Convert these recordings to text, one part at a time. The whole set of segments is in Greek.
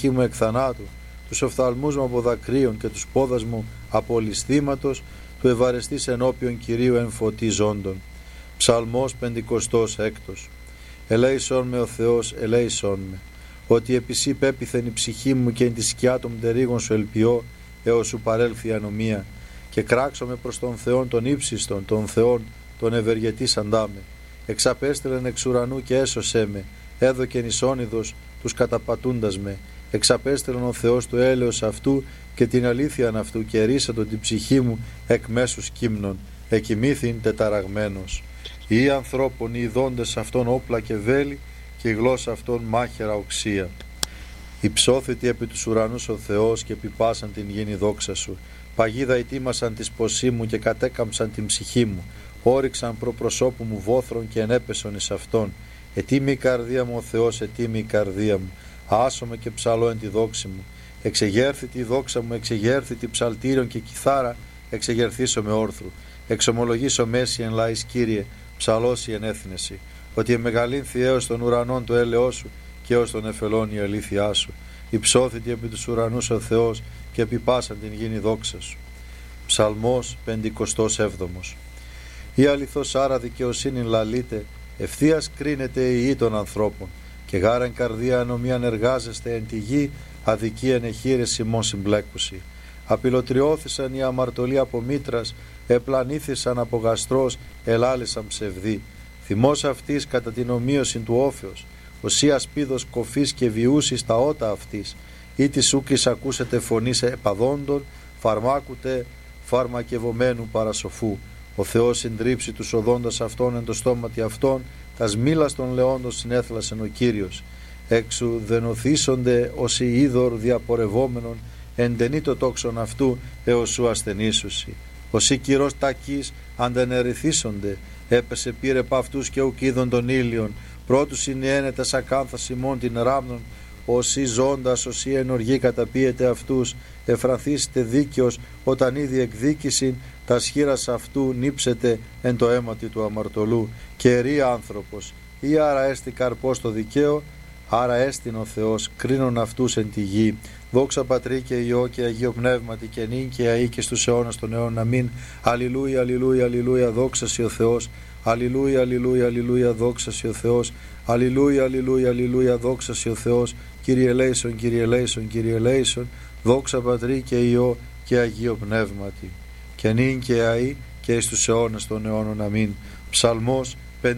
ψυχή μου εκ θανάτου, τους οφθαλμούς μου από δακρύων και τους πόδας μου από ληστήματος, του ευαρεστής ενώπιον Κυρίου εν φωτί ζώντων. Ψαλμός 56. Ελέησον με ο Θεός, ελέησον με, ότι επισή πέπιθεν η ψυχή μου και εν τη σκιά των μτερίγων σου ελπιώ, έως σου παρέλθει η ανομία, και κράξομαι προς τον Θεόν των ύψιστον, τον Θεόν τον ευεργετήσαντά με. Εξαπέστελεν εξ ουρανού και έσωσέ με, έδωκεν εις όνειδος τους καταπατούντας με. Εξαπέστελεν ο Θεός του έλεος αυτού και την αλήθειαν αυτού, και ερίσατον την ψυχή μου εκ μέσους κύμνων, εκοιμήθην τεταραγμένος. Οι ανθρώπων, οι ειδώντες αυτών όπλα και βέλη, και η γλώσσα αυτών μάχαιρα οξία. Υψώθητη επί τους ουρανούς ο Θεός, και επιπάσαν την γήνη δόξα σου. Παγίδα ετοίμασαν της ποσή μου και κατέκαμψαν την ψυχή μου. Όριξαν προπροσώπου μου βόθρων και ενέπεσον εις αυτόν. Ετοίμη η καρδία μου ο Θεός, ετοίμη η καρδία μου. Άσομαι και ψαλώ εν τη δόξη μου. Εξεγέρθητη η δόξα μου, εξεγέρθητη ψαλτήριον και κιθάρα, εξεγερθήσω με όρθρου. Εξομολογήσω μέση εν λαής Κύριε, ψαλώσει εν έθνεση. Ότι εμεγαλύνθη έως των ουρανών το έλεος σου, και έως των εφελών η αλήθειά σου. Υψώθητη επί τους ουρανούς ο Θεός, και επιπάσαν την γήνη δόξα σου. Ψαλμός 57. Η αληθώς άρα δικαιοσύνη λαλείτε, ευθείας κρίνεται η γη των ανθρώπων, και γάραν καρδία ανομίαν εργάζεστε εν τη γη, αδικίαν εχείρες ημών συμπλέκουσι. Απειλωτριώθησαν οι αμαρτωλοί από μήτρας, επλανήθησαν από γαστρός, ελάλησαν ψευδή. Θυμός αυτής κατά την ομοίωση του όφεως, οσίας πίδος κοφής και βιούσης τα ότα αυτής, ή της ούκης ακούσετε φωνής επαδόντων, φαρμάκουτε φαρμακευομένου παρασοφού. Ο Θεός συντρίψει τους οδόντας αυτών εν το στόματι αυτών, τας μήλας των λεόντων συνέθλασεν ο Κύριος. Έξου δενοθήσονται ως οι είδωρ διαπορευόμενον, εντενεί το τόξον αυτού έως σου ασθενήσουσι. Ως οι κυρός τακείς αντενερηθήσονται, έπεσε πήρε παυτούς και ουκ είδων των ήλιων, πρώτους είναι ένετας ακάνθας ημών την ράμνων, όσοι ζώντας, όσοι ενοργή καταπίεται αυτούς, εφρανθήσετε δίκαιος, όταν ήδη εκδίκησιν, τα σχήρας αυτού νύψετε εν το αίματι του αμαρτωλού, και ερεί άνθρωπος, ή άρα έστι καρπός το δικαίο, άρα έστιν ο Θεός, κρίνον αυτούς εν τη γη. Δόξα Πατρί και Υιό και Αγίο Πνεύματι, και νυν και αεί και στους αιώνας των αιώνων. Αμήν. Αλληλούια, αλληλούια, αλληλούια, δόξα σοι ο Θεός. Αλληλούια, αλληλούια, αλληλούια, δόξα σοι ο Θεός. Αλληλούια, αλληλούια, αλληλούια, δόξα σοι ο Θεός. Κύριε ελέησον, Κύριε ελέησον, Κύριε ελέησον. Δόξα Πατρί και Υιό και Αγίο Πνεύματι, και νυν και αεί και εις τους αιώνας των αιώνων. Αμήν. Ψαλμός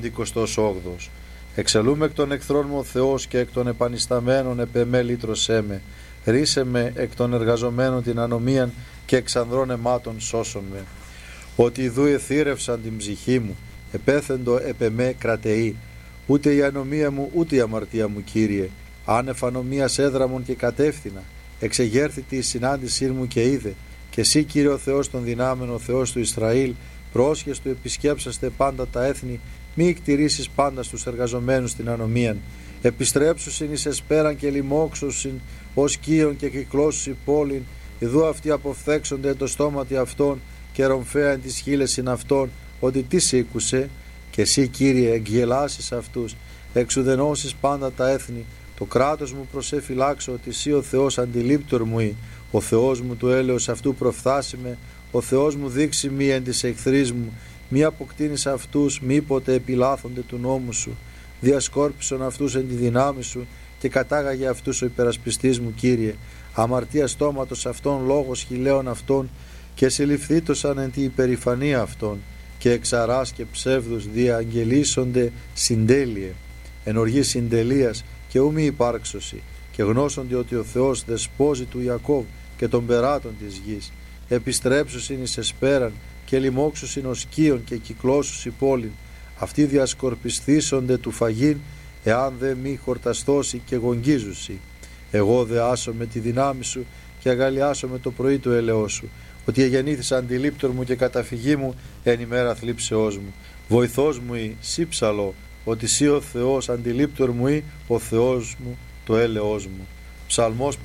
58. Εξελούμε εκ των εχθρών μου ο Θεός, και εκ των επανισταμένων επεμέ λύτρωσέ με. Ρίσε με εκ των εργαζομένων την ανομίαν, και εξ ανδρών αιμάτων σώσον με. Ότι ιδού εθύρευσαν την ψυχή μου, επέθεντο επεμέ κρατεή. Ούτε η ανομία μου ούτε η αμαρτία μου, Κύριε. Άνευ ανομίας έδραμον και κατεύθυνα. Εξεγέρθητη η συνάντησή μου και είδε. Και εσύ, Κύριε ο Θεός των δυνάμεων, ο Θεός του Ισραήλ, πρόσχες του επισκέψαστε πάντα τα έθνη, μη εκτηρήσεις πάντα στους εργαζομένους την ανομίαν. Επιστρέψουσιν εις εσπέραν και λοιμόξουσιν ως κύων και κυκλώσουσι πόλην, ιδού αυτοί αποφθέξονται το στόματι αυτών, και ρομφέαν τις χείλεσιν αυτών, ότι τι σήκουσε. Και εσύ, Κύριε, εκγελάσεις αυτούς, εξουδενώσεις πάντα τα έθνη. Το κράτος μου προσεφυλάξω, ότι εσύ ο Θεός αντιλήπτορ μου ή, ο Θεός μου του έλεος αυτού προφθάσιμε, ο Θεός μου δείξει μη εν της εχθρής μου, μη αποκτήνεις αυτούς, μήποτε επιλάθονται του νόμου σου. Διασκόρπισον αυτούς εν τη δυνάμει σου, και κατάγαγε αυτούς ο υπερασπιστής μου, Κύριε. Αμαρτία στόματος αυτών, λόγος χιλέων αυτών, και συλληφθήτωσαν εν τη υπερηφανία αυτών, και εξαράς και ψεύδους διαγγελίσονται συντέλειε. Εν οργή συντελείας και ου μη υπάρξωση, και γνώσονται ότι ο Θεός δεσπόζει του Ιακώβ και των περάτων της γης. Επιστρέψουσιν εις εσπέραν, και λοιμόξουσιν ως κύων, και κυκλώσουσι πόλην. Αυτοί διασκορπισθήσονται του φαγήν, εάν δε μη χορταστώσει και γογγίζουσι. Εγώ δε άσω με τη δυνάμει σου, και αγαλιάσω με το πρωί του έλεος σου, ότι εγεννήθησα αντιλήπτορ μου και καταφυγή μου εν ημέρα θλίψεώς μου. Βοηθός μου ή σύψαλο, ότι σύ ο Θεός αντιλήπτορ μου ή ο Θεός μου το έλεος μου. Ψαλμός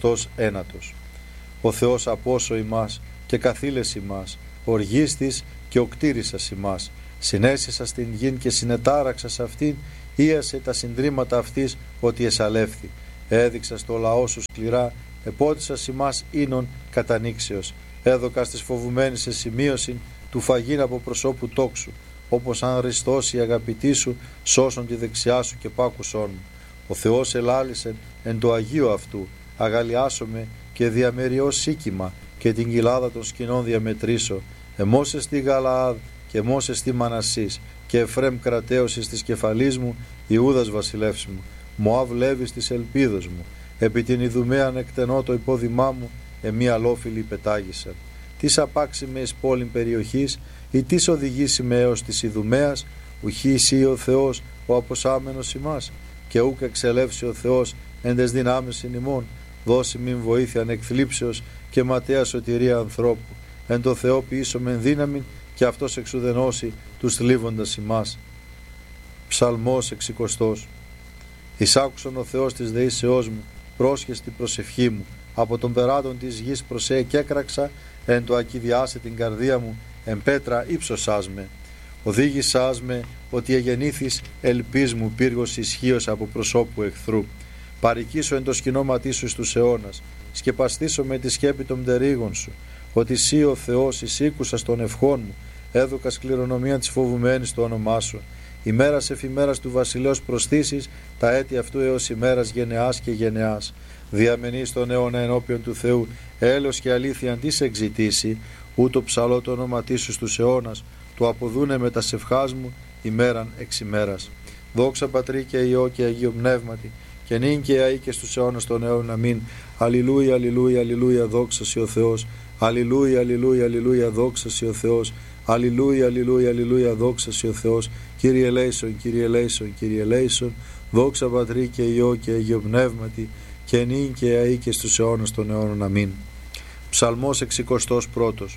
59. Ο Θεός απόσο ημάς και καθήλες ημάς, οργίστης και οκτήρησας ημάς. Συνέσισα στην γην και συνετάραξα σε αυτήν, ίασε τα συντρίμματα αυτής ότι εσαλεύθη. Έδειξα στο λαό σου σκληρά, επότισα ημάς ίνων κατανήξεως. Έδωκα στις φοβουμένης σε σημείωση του φαγήν από προσώπου τόξου, όπως αν ριστώσει η αγαπητή σου, σώσον τη δεξιά σου και πάκουσόν μου. Ο Θεός ελάλησεν εν το Αγίο αυτού, αγαλιάσομαι και διαμεριώ σίκημα και την κοιλάδα των σκηνών διαμετρήσω. Εμώσες στη Γαλαάδ και εμώσες στη Μανασής και Εφρέμ κρατέωσης της κεφαλής μου, Ιούδας βασιλεύς μου. Μωάβ Λέβης της ελπίδος μου, επί την Ιδουμαίαν εκτενώ το υπόδημά μου, εμεί αλόφιλοι πετάγησαν. Τις απάξιμε εις πόλην περιοχής, ή τις οδηγήσει με έως της Ιδουμαίας, ουχή εσύ ο Θεός, ο αποσάμενος ημάς, και ούκ εξελεύσει ο Θεός εν τες δυνάμεις ημών, δώσει μην βοήθειαν εκθλίψεως και ματέα σωτηρία ανθρώπου. Εν το Θεό ποιήσομεν δύναμην και αυτός εξουδενώσει τους θλίβοντας ημάς. Ψαλμός 60. Εισάκουσον ο Θεός της δεήσεώς μου, πρόσχεστη την προσευχή μου, από τον περάτων της γης προσέ και έκραξα, εν το ακιδιάσε την καρδία μου, εν πέτρα ύψωσάς με. Οδήγησάς με ότι εγεννήθης ελπίς μου πύργος ισχύος από προσώπου εχθρού. Παρικήσω εν το σκηνώματί σου στους αιώνας, σκεπαστήσω με τη σκέπη των πτερίγων σου, ότι εσύ ο Θεός εισήκουσας των ευχών μου, έδωκα σκληρονομία της φοβουμένης το όνομά σου. Ημέρας εφημέρας του βασιλέως προσθήσεις, τα έτη αυτού έως ημέρας γενεάς και γενεάς. Διαμενείς τον αιώνα ενώπιον του Θεού, έλεος και αλήθεια αντί εξητήσει, ούτω ψαλώ το όνοματί σου στους αιώνας, το αποδούνε με τα σευχάς μου ημέραν εξ ημέρας. Δόξα Πατρί και Υιό και Αγίο Πνεύματι, και νυν και αεί και στους αιώνας των αιώνων. Αμήν. Αλληλούια, αλληλούια, αλληλούια, δόξα σοι ο Θεός. Αλληλούια, αλληλούια, αλληλούια, δόξα σοι ο Θεός. Αλληλούια, αλληλούια, αλληλούια, δόξα σοι ο Θεός. Κύριε ελέησον, Κύριε ελέησον, Κύριε ελέησον. Δόξα Πατρί και Υιό και Αγίο Πνεύματι, και νυν και αεί και στους αιώνας των αιώνων. Αμήν. Ψαλμός 61.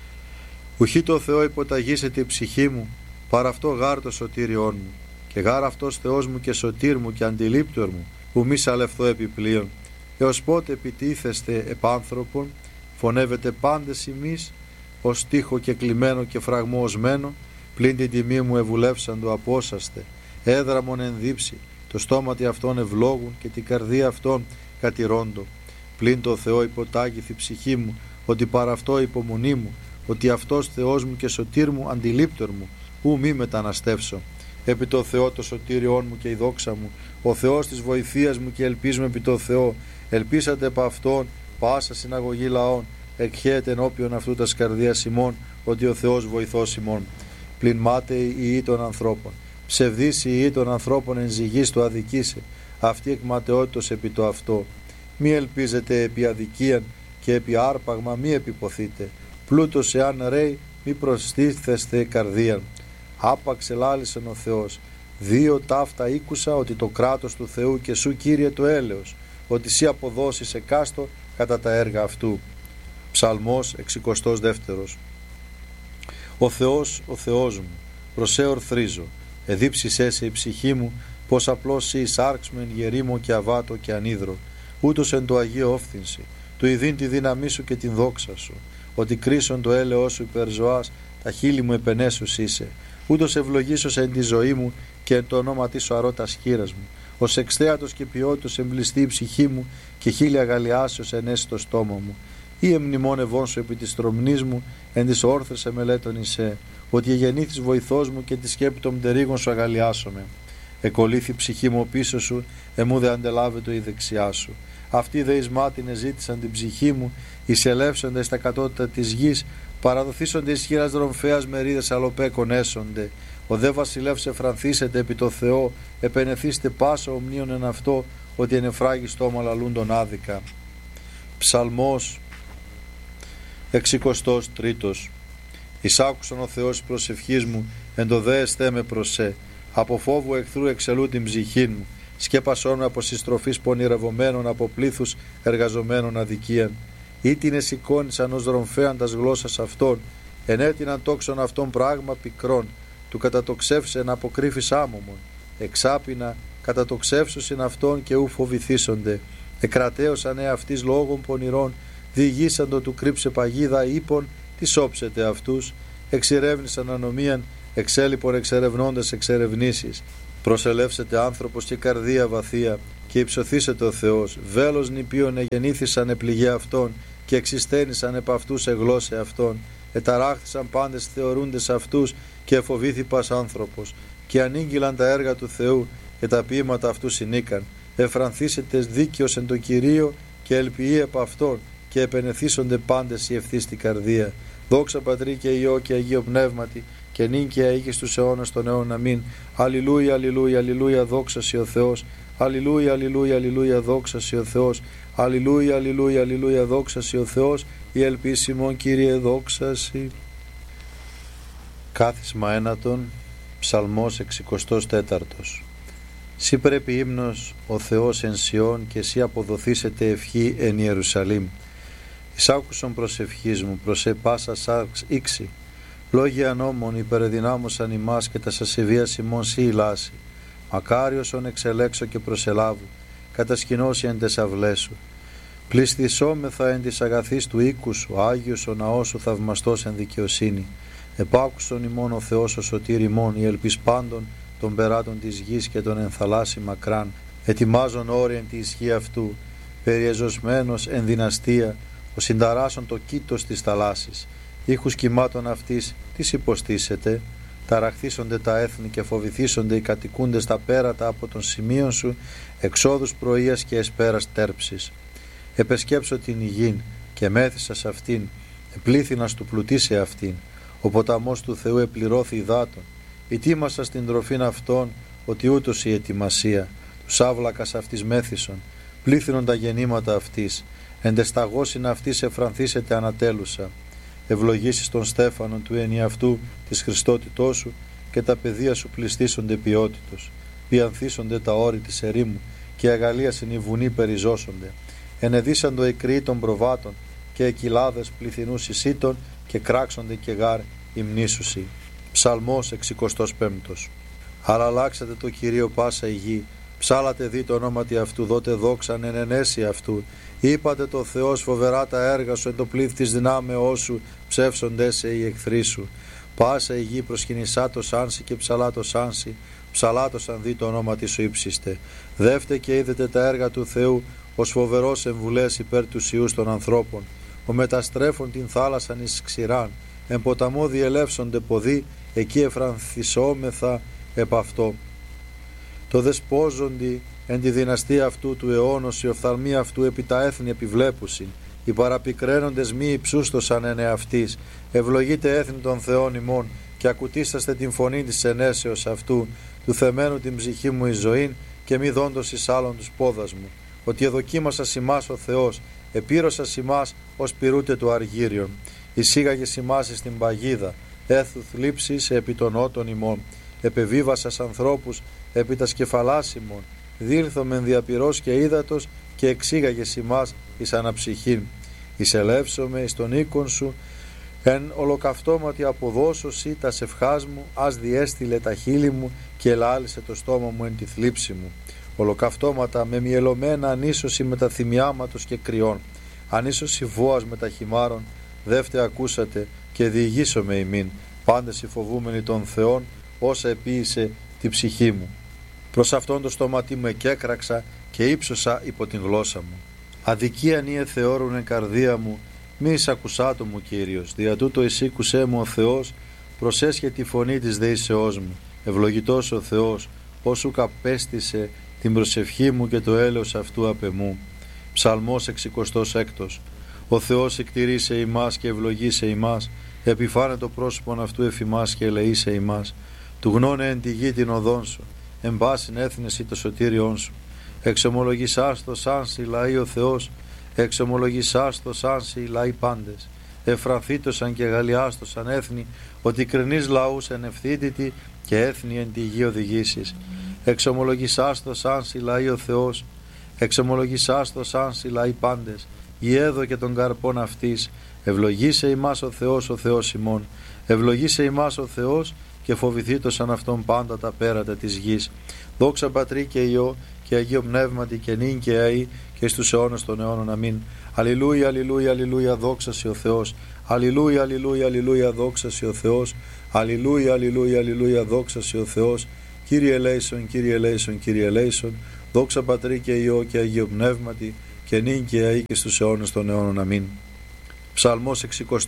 Ουχή το Θεό υποταγήσεται η ψυχή μου, παρά αυτό γάρ το σωτήριόν μου, και γάρ αυτός Θεός μου και σωτήρ μου και αντιλήπτορ μου, που μη σαλευθώ επιπλέον. Έως πότε επιτίθεστε επάνθρωπον, φωνεύετε πάντες ημείς, ως τείχο και κλειμένο και φραγμό οσμένο, πλην την τιμή μου ευουλεύσαν το απόσαστε, έδραμον ενδύψει, το στόματι αυτών ευλόγουν και την καρδία αυτών κατηρώντο. Πλην το Θεό υποτάγηθη ψυχή μου, ότι παρά αυτό υπομονή μου, ότι αυτός Θεός μου και σωτήρ μου αντιλήπτορ μου, ου μη μεταναστεύσω. Επί το Θεό το σωτήριόν μου και η δόξα μου, ο Θεός της βοηθείας μου και ελπίζουμε επί το Θεό. Ελπίσατε επ' αυτόν πάσα συναγωγή λαών, εκχέεται ενώπιον αυτού τας καρδίας ημών, ότι ο Θεός βοηθός ημών. Πλην μάταιοι οι ιοί των ανθρώπων, ψευδείς οι ιοί των ανθρώπων εν ζυγής το αδικήσε, αυτή εκ ματαιότητος επί το αυτό. Μη ελπίζετε επί αδικίαν και επί άρπαγμα μη επιποθείτε, πλούτος εάν ρέει μη προστίθεστε καρδίαν. Άπαξ ελάλησεν ο Θεός, δύο ταύτα ήκουσα, ότι το κράτος του Θεού και σου Κύριε το έλεος, ότι σύ αποδώσεις εκάστο κατά τα έργα αυτού. Ψαλμός 62. Ο Θεός μου, προσέ ορθρίζω, εδίψησέ σε η ψυχή μου, πως απλώς σύ εισάρξμεν γερήμο και αβάτο και ανίδρο, ούτως εν το Αγίο όφθυνση, του ειδήν τη δύναμή σου και την δόξα σου, ότι κρίσον το έλεος σου υπερ ζωάς, τα χείλη μου επενέσους είσαι, ούτως ευλογήσος εν τη ζωή μου και εν το ονόματι σου αρώ τας χείρας μου, ως εξθέατος και ποιότητος εμπλιστεί η ψυχή μου και χίλια αγαλιάσεως ενέσει το στόμα μου. Ή εμνημόνευόν σου επί της τρομνής μου, εν της όρθρες εμελέτων εισέ, ότι εγεννήθης βοηθός μου και τη σκέπη των πτερίγων σου αγαλιάσομαι. Εκολύθη ψυχή μου πίσω σου, εμού δε αντελάβετο η δεξιά σου. Αυτοί δε εις μάτιν εζήτησαν την ψυχή μου, εισελεύσονται στα κατώτατα της γης, παραδοθήσονται εις χείρας δρομφέας μερίδες αλοπέκων έσονται. Ο δε βασιλεύς εφρανθήσετε επί το Θεό, επενεθήστε πάσα ομνίων εν αυτό, ότι εν εφράγει στόμα λαλούν τον άδικα. Ψαλμός 63. Εισάκουσαν ο Θεός της προσευχής μου, εν το δε εστέ με προσέ. Από φόβου εχθρού εξελού την ψυχή μου, σκέπασόν με από συστροφής πονηρευομένων, από πλήθους εργαζομένων αδικίαν. Ήτινε σηκώνησαν ως δρομφέαν τας γλώσσας αυτών, ενέτειναν τόξον αυτών πράγμα πικρών, του κατατοξεύσεν αποκρύφης άμωμον. Εξάπινα κατατοξεύσουσιν αυτών και ου φοβηθήσονται. Εκρατέωσαν αυτής λόγων πονηρών, διηγήσαντο του κρύψε παγίδα, είπων τι σώψετε αυτούς. Εξηρεύνησαν ανομίαν, εξέλιπων εξερευνώντας εξερευνήσεις. Προσελεύσετε άνθρωπος και καρδία βαθία και υψωθήσετε ο Θεός. Βέλος νηπίων εγεννήθησαν επληγέ αυτών και εξιστένησαν επ' αυτούς εγλώσσε αυτών. Εταράχθησαν πάντες θεωρούντες αυτούς και εφοβήθη πας άνθρωπος. Και ανήγγυλαν τα έργα του Θεού και τα ποίηματα αυτού συνήκαν. Εφρανθήσετε δίκαιος εν το Κυρίο και ελπιεί επ' αυτόν και επενεθήσονται πάντες οι ευθύς στην καρδία. Δόξα Πατρί και Υιό και Αγίο Πνεύματι και νυν και αεί και στους αιώνας των αιώνων. Αμήν. Αλληλούια, αλληλούια, αλληλούια, δόξα σοι ο Θεός. Αλληλούια, αλληλούια, αλληλούια, δόξα σοι ο Θεός. Αλληλούια, αλληλούια, αλληλούια, δόξα σοι ο Θεός. Η ελπίσιμον Κύριε, δόξα σοι. Κάθισμα ένατον, Ψαλμός 64. Σύ πρέπει ύμνος ο Θεός εν Σιών και σύ αποδοθήσετε ευχή εν Ιερουσαλήμ. Εις άκουσον προσευχής μου, προσέ πάσα σάρξ ήξη. Λόγια νόμων υπερεδυνάμωσαν ημάς και τα σασεβίας ημών σύ ηλάσει. Μακάριος ον εξελέξω και προσελάβου, κατασκηνώσει εν τες αυλές σου. Πληστησόμεθα εν της αγαθής του οίκου σου, Άγιος ο ναός σου θαυμαστός εν δικαιοσύνη. Επάκουσον ημών ο Θεός ο σωτήρ ημών, η ελπίς πάντων των περάτων της γης και των ενθαλάσσι μακράν. Ετοιμάζον όρι εν τη ισχύ αυτού, περιεζωσμένος εν δυναστεία, ο συνταράσσον το κήτος της θαλάσσης. Ήχους κυμάτων αυτής τις υποστήσετε, ταραχθήσονται τα έθνη και φοβηθήσονται οι κατοικούντες τα πέρατα από των σημείων σου, εξόδους πρωίας και εσπέρας τέρψης. Επεσκέψω την υγιήν και μέθησα σ' αυτήν, επλήθυνας του πλουτίσε αυτήν. Ο ποταμός του Θεού επληρώθη υδάτων. Ετοίμασα στην τροφήν αυτών, ότι ούτως η ετοιμασία. Τους άβλακας αυτής μέθησον, πλήθυνον τα γεννήματα αυτής. Εντεσταγώσιν αυτής εφρανθήσετε ανατέλουσα. Ευλογήσεις των στέφανων του ενιαυτού της Χριστότητός σου και τα παιδεία σου πληστήσονται ποιότητος. Πιανθήσονται τα όρη της ερήμου και αγαλίασιν οι βουνοί περιζώσονται. Ενεδίσαντο οι κρύοι των προβάτων και οι κοιλάδες πληθυνούς εισήτων και κράξονται και γάρ υμνήσουσι. Ψαλμός 65. Αλλά αλλάξατε το Κυρίο πάσα η γη, ψάλατε δι το ονόματι αυτού, δότε δόξαν εν ενέση αυτού. Είπατε το Θεός φοβερά τα έργα σου, εν το πλήθ της δυνάμεώς σου, ψεύσονται σε οι εχθροί σου. Πάσα η γη προσκυνησά το σάνσι και ψαλά το σάνσι, ψαλάτωσαν δι το ονόματι σου ύψιστε. Δεύτε και είδετε τα έργα του Θεού, ως φοβερός εμβουλές υπέρ του ιούς των ανθρώπων. Ο μεταστρέφων την θάλασσαν εις ξηράν, εν ποταμό διελεύσονται ποδοί, εκεί εφρανθισόμεθα επ' αυτό. Το δεσπόζοντι εν τη δυναστεία αυτού του αιώνος, οι οφθαλμοί αυτού επί τα έθνη επιβλέπουσιν. Οι παραπικραίνοντες μη υψούστοσαν εν εαυτής. Ευλογείτε έθνη των Θεών ημών και ακουτήσαστε την φωνή της ενέσεως αυτού, του θεμένου την ψυχή μου εις ζωήν και μη δόντος εις άλλων τους πόδας μου. Ότι εδοκίμασα ημάς ο Θεός, επίρωσα ημάς ως πυρούτε του αργύριον. Εισήγαγε ημάς στην παγίδα, έθου θλίψης επί των ότων ημών. Επεβίβασας ανθρώπους επί τα σκεφαλάς ημών. Δήλθομεν διαπυρός και ύδατος και εξήγαγες ημάς εις αναψυχήν. Εισελεύσομαι εις τον οίκον σου, εν ολοκαυτώματι αποδώσωσι τα σευχάς μου, ας διέστειλε τα χείλη μου και ελάλησε το στόμα μου εν τη θλίψη μου. Ολοκαυτώματα με μυελωμένα ανίσωση με τα θυμιάματος και κρυών, ανίσωση βόας με τα χυμάρων, δεύτε ακούσατε και διηγήσομαι ημίν, πάντες οι φοβούμενοι των Θεών, όσα επίησε τη ψυχή μου. Προς αυτόν το στόματί μου εκέκραξα και ύψωσα υπό την γλώσσα μου. Αδικίαν ή εθεώρουν εν καρδία μου, μη εισακουσάτο μου Κύριος, δια τούτο εισήκουσέ μου ο Θεός, προσέσχε τη φωνή της δεήσεώς μου. Ευλογητός ο Θεός, όσου καπέστησε την προσευχή μου και το έλεος αυτού απ' εμού. Ψαλμός 66. Ο Θεός εκτηρήσε ημάς και ευλογήσε ημάς, επιφάνε το πρόσωπον αυτού εφημάς και ελεήσε ημάς. Του γνώνε εν τη γη την οδόν σου, εν πάσιν έθνεση το σωτήριόν σου. Εξομολογησάς το σάνσι λαοί ο Θεός, εξομολογησάς το σάνσι λαοί πάντες. Εφρανθήτωσαν και γαλλιάστοσαν έθνη, ότι κρινείς λαούς εν ευθύτητη και έθνη εν τη γη οδηγήσεις. Εξομολογησάς το σάνσι λαοί ο Θεός, εξομολογησάς το σάνσι λαοί πάντες. Ιέδω και των καρπών αυτής, ευλογήσε ημάς ο Θεός ημών, ευλογήσε ημάς ο Θεός και φοβηθήτωσαν αυτόν πάντα τα πέρατα της γης. Δόξα Πατρί και Υιό και Αγίο Πνεύματι και νυν και αεί και στους αιώνας των αιώνων. Αμήν. Αλληλούια, αλληλούια, αλληλούια, δόξα σοι ο Θεός. Αλληλούια, αλληλούια, αλληλούια, δόξα σοι ο Θεός. Αλληλούια, αλληλούια, αλληλούια, δόξα σοι ο Θεός. Κύριε ελέησον, Κύριε ελέησον, Κύριε ελέησον, δόξα Πατρί και Υιό και Αγίο Πνεύματι, και νυν και αεί και στους αιώνες των αιώνων. Αμήν. Ψαλμός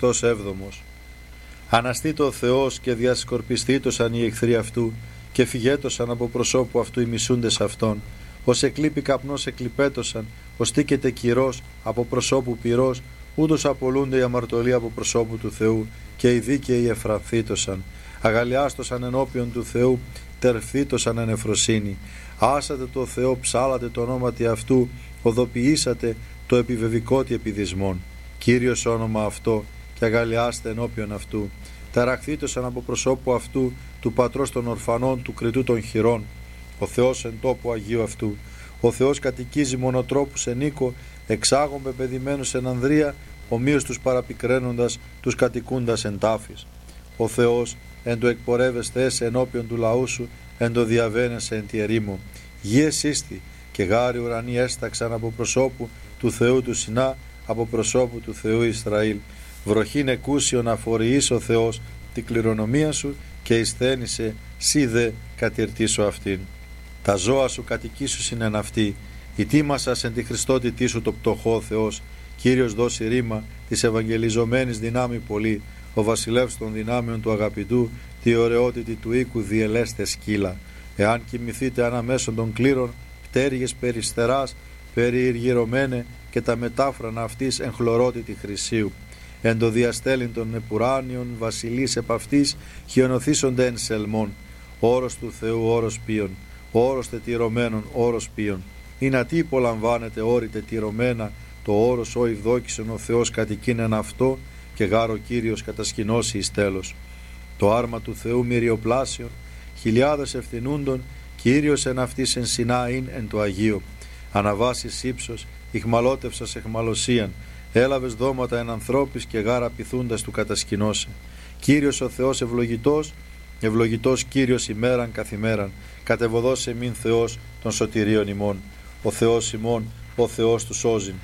67. Αναστήτω ο Θεός και διασκορπιστήτωσαν οι εχθροί αυτού, και φυγέτωσαν από προσώπου αυτού οι μισούντες αυτόν. Ως εκλείπει καπνός εκλειπέτωσαν, ως τίκεται κυρός από προσώπου πυρός, ούτως απολούνται οι αμαρτωλοί από προσώπου του Θεού, και οι δίκαιοι εφρανθήτωσαν. Αγαλιάστωσαν ενώπιον του Θεού, τερφθήτωσαν εν ευφροσύνη. Άσατε το Θεό, ψάλατε το ονόματι αυτού, οδοποιήσατε το επιβεβικότι επιδισμόν. Κύριος όνομα αυτό, και αγαλιάστε ενώπιον αυτού. Ταραχθήτωσαν από προσώπου αυτού, του πατρός των ορφανών, του κριτού των χειρών. Ο Θεός εν τόπου Αγίου αυτού. Ο Θεός κατοικίζει μονοτρόπους εν οίκο, εξάγων πεπαιδημένους εν ανδρεία, ομοίως τους παραπικραίνοντας, τους κατοικούντας εν τάφης. Ο Θεός εν το εκπορεύεστε έσαι ενώπιον του λαού σου, εν το διαβαίνεσαι εν τη ερήμο. Γη εσύστη, και γάρι ουρανοί έσταξαν από προσώπου του Θεού του Σινά, από προσώπου του Θεού Ισραήλ. Βροχήν εκούσιον αφοριείς ο Θεός την κληρονομία σου, και εισθένησε σύ δε κατηρτήσω αυτήν. Τα ζώα σου κατοικήσουσιν εν αυτή, ητήμασας εν τη Χριστότητή σου το πτωχό Θεός. Κύριος δώσει ρήμα της ευαγγελιζομένης δυνάμει πολύ, ο βασιλεύς των δυνάμεων του αγαπητού, τη ωραιότητη του οίκου διελέστε σκύλα. Εάν κοιμηθείτε αναμέσων των κλήρων, πτέρυγες περιστεράς, περιηργυρωμένε, και τα μετάφρανα αυτής εν χλωρότητη χρυσίου. Εν το διαστέλιν των επουράνιων βασιλείς επ' αυτής, χιονοθήσονται εν σελμών. Όρος του Θεού, όρος ποιον, όρος τετυρωμένων, όρος ποιον. Είναι τι υπολαμβάνεται όρη τετυρωμένα, το όρος ο ευδόκησον ο Θεός κατοικίνεν αυτό, και γάρο Κύριος κατασκηνώσει εις τέλος. Το άρμα του Θεού μυριοπλάσιον, χιλιάδες ευθυνούντων, Κύριος εν αυτής εν Σινάιν εν το Αγίο. Αναβάσεις ύψος, ηχμαλώτευσας εχμαλωσίαν, έλαβες δώματα εν ανθρώπης, και γάρα πειθούντας του κατασκηνώσε. Κύριος ο Θεός ευλογητός, ευλογητός Κύριος ημέραν καθημέραν, κατεβοδός εμήν Θεός των σωτηρίων ημών. Ο Θεός ημών, ο Θεός του σώζειν.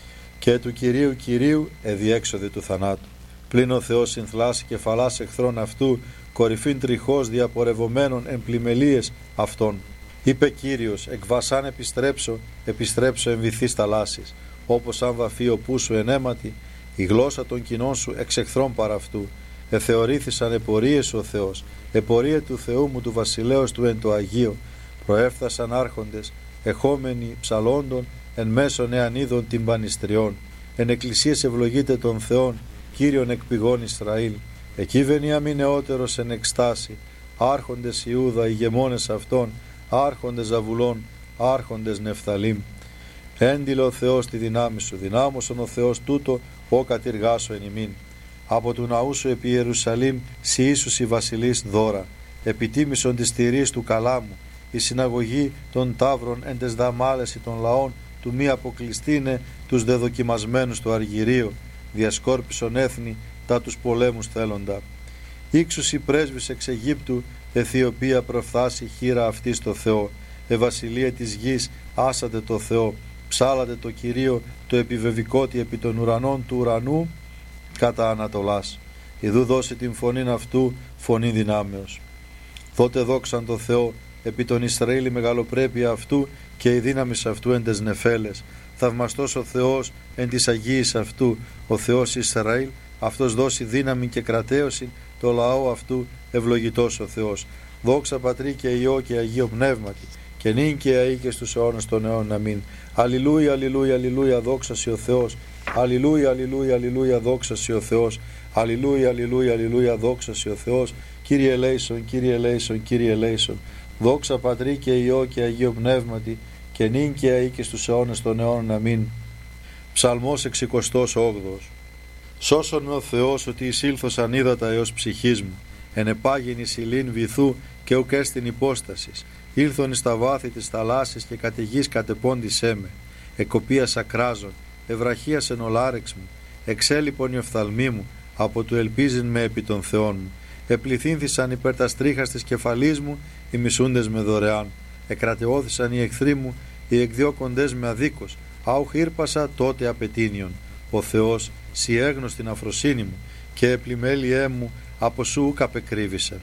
Και του Κυρίου Κυρίου εδιέξοδη του θανάτου. Πλην ο Θεός συνθλάσει κεφαλάς εχθρών αυτού, κορυφήν τριχώς διαπορευομένων εν πλημελίες αυτών. Είπε Κύριος, εκ βασάν επιστρέψω εν βυθείς θαλάσσης. Όπως αν βαφεί ο πού σου εν αίματι, η γλώσσα των κοινών σου εξ εχθρών παρά αυτού. Εθεωρήθησαν επορίες σου ο Θεός, επορία του Θεού μου του βασιλέως του εν το Αγίο. Προέφθασαν άρχοντες, εχόμενοι ψαλόντων, εν μέσων εανίδων τυμπανιστριών. Εν εκκλησίες ευλογείται των Θεών, Κύριον εκ πηγών Ισραήλ. Εκεί Βενιαμίν νεότερος εν εκστάση, άρχοντες Ιούδα, ηγεμόνες αυτών, άρχοντες Ζαβουλών, άρχοντες Νεφθαλήμ. Έντιλε ο Θεός τη δυνάμει σου, δυνάμωσον ο Θεός τούτο, ο κατηργάσω εν ημίν. Από του ναού σου επί Ιερουσαλήμ, σοι ίσους οι βασιλείς δώρα. Επιτίμησον της τηρής του καλάμου, η συναγωγή των ταύρων εν τες δαμάλεση των λαών, του μη αποκλειστήνε τους δεδοκιμασμένους του αργυρίου, διασκόρπισον έθνη τα τους πολέμους θέλοντα. Ήξους οι πρέσβεις εξ Αιγύπτου, Αιθιοπία προφθάσει χείρα αυτή στο Θεό. Βασιλεία της γης, άσατε το Θεό, ψάλατε το Κυρίο, το επιβεβικότι επί των ουρανών του ουρανού κατά Ανατολάς. Ιδού δώσει την φωνήν αυτού, φωνή δυνάμεως. Δότε δόξαν το Θεό, επί τον Ισραήλ η μεγαλοπρέπεια αυτού, και η δύναμη αυτού εν τες νεφέλες. Θαυμαστός ο Θεός εν της Αγίης αυτού, ο Θεός Ισραήλ, αυτός δώσει δύναμη και κρατέωση, το λαό αυτού ευλογητός ο Θεός. Δόξα Πατρί και Υιό και Αγίο Πνεύματι, και νυν και αεί και στους αιώνες των αιώνων. Αμήν. Αλληλούια, αλληλούια, αλληλούια, δόξα σοι ο Θεός. Αλληλούια, αλληλούια, αλληλούια, δόξα σοι ο Θεός. Αλληλούια, αλληλούια, αλληλούια, δόξα σοι ο Θεός. Κύριε ελέησον, Κύριε ελέησον, Κύριε ελέησον. Δόξα Πατρί και Υιό και Αγίο Πνεύματι, και νυν και αεί και στους αιώνες των αιώνων. Αμήν. Ψαλμός 68. Σώσον με ο Θεός, ότι εισήλθος ανίδατα έως ψυχής μου. Ενεπάγην εις ηλίν βυθού, και ουκ έστιν υπόστασης. Ήλθον εις τα βάθη της θαλάσσης, και κατ' γης κατεπώντησέ με. Εκοπίας ακράζων, ευραχίασεν ο λάρεξ μου. Εξέλιπον η οφθαλμή μου, από του ελπίζειν με επί των Θεών μου. Επληθύνθησαν υπέρ τα στρίχας της κεφαλής μου, οι μισούντες με δωρεάν. Εκρατεώθησαν οι εχθροί μου, οι εκδιώκοντες με αδίκως. Άουχ ήρπασα τότε απετίνιον. Ο Θεός σι έγνω στην αφροσύνη μου, και επλημέλιέ μου από σου ουκ απεκρύβησαν.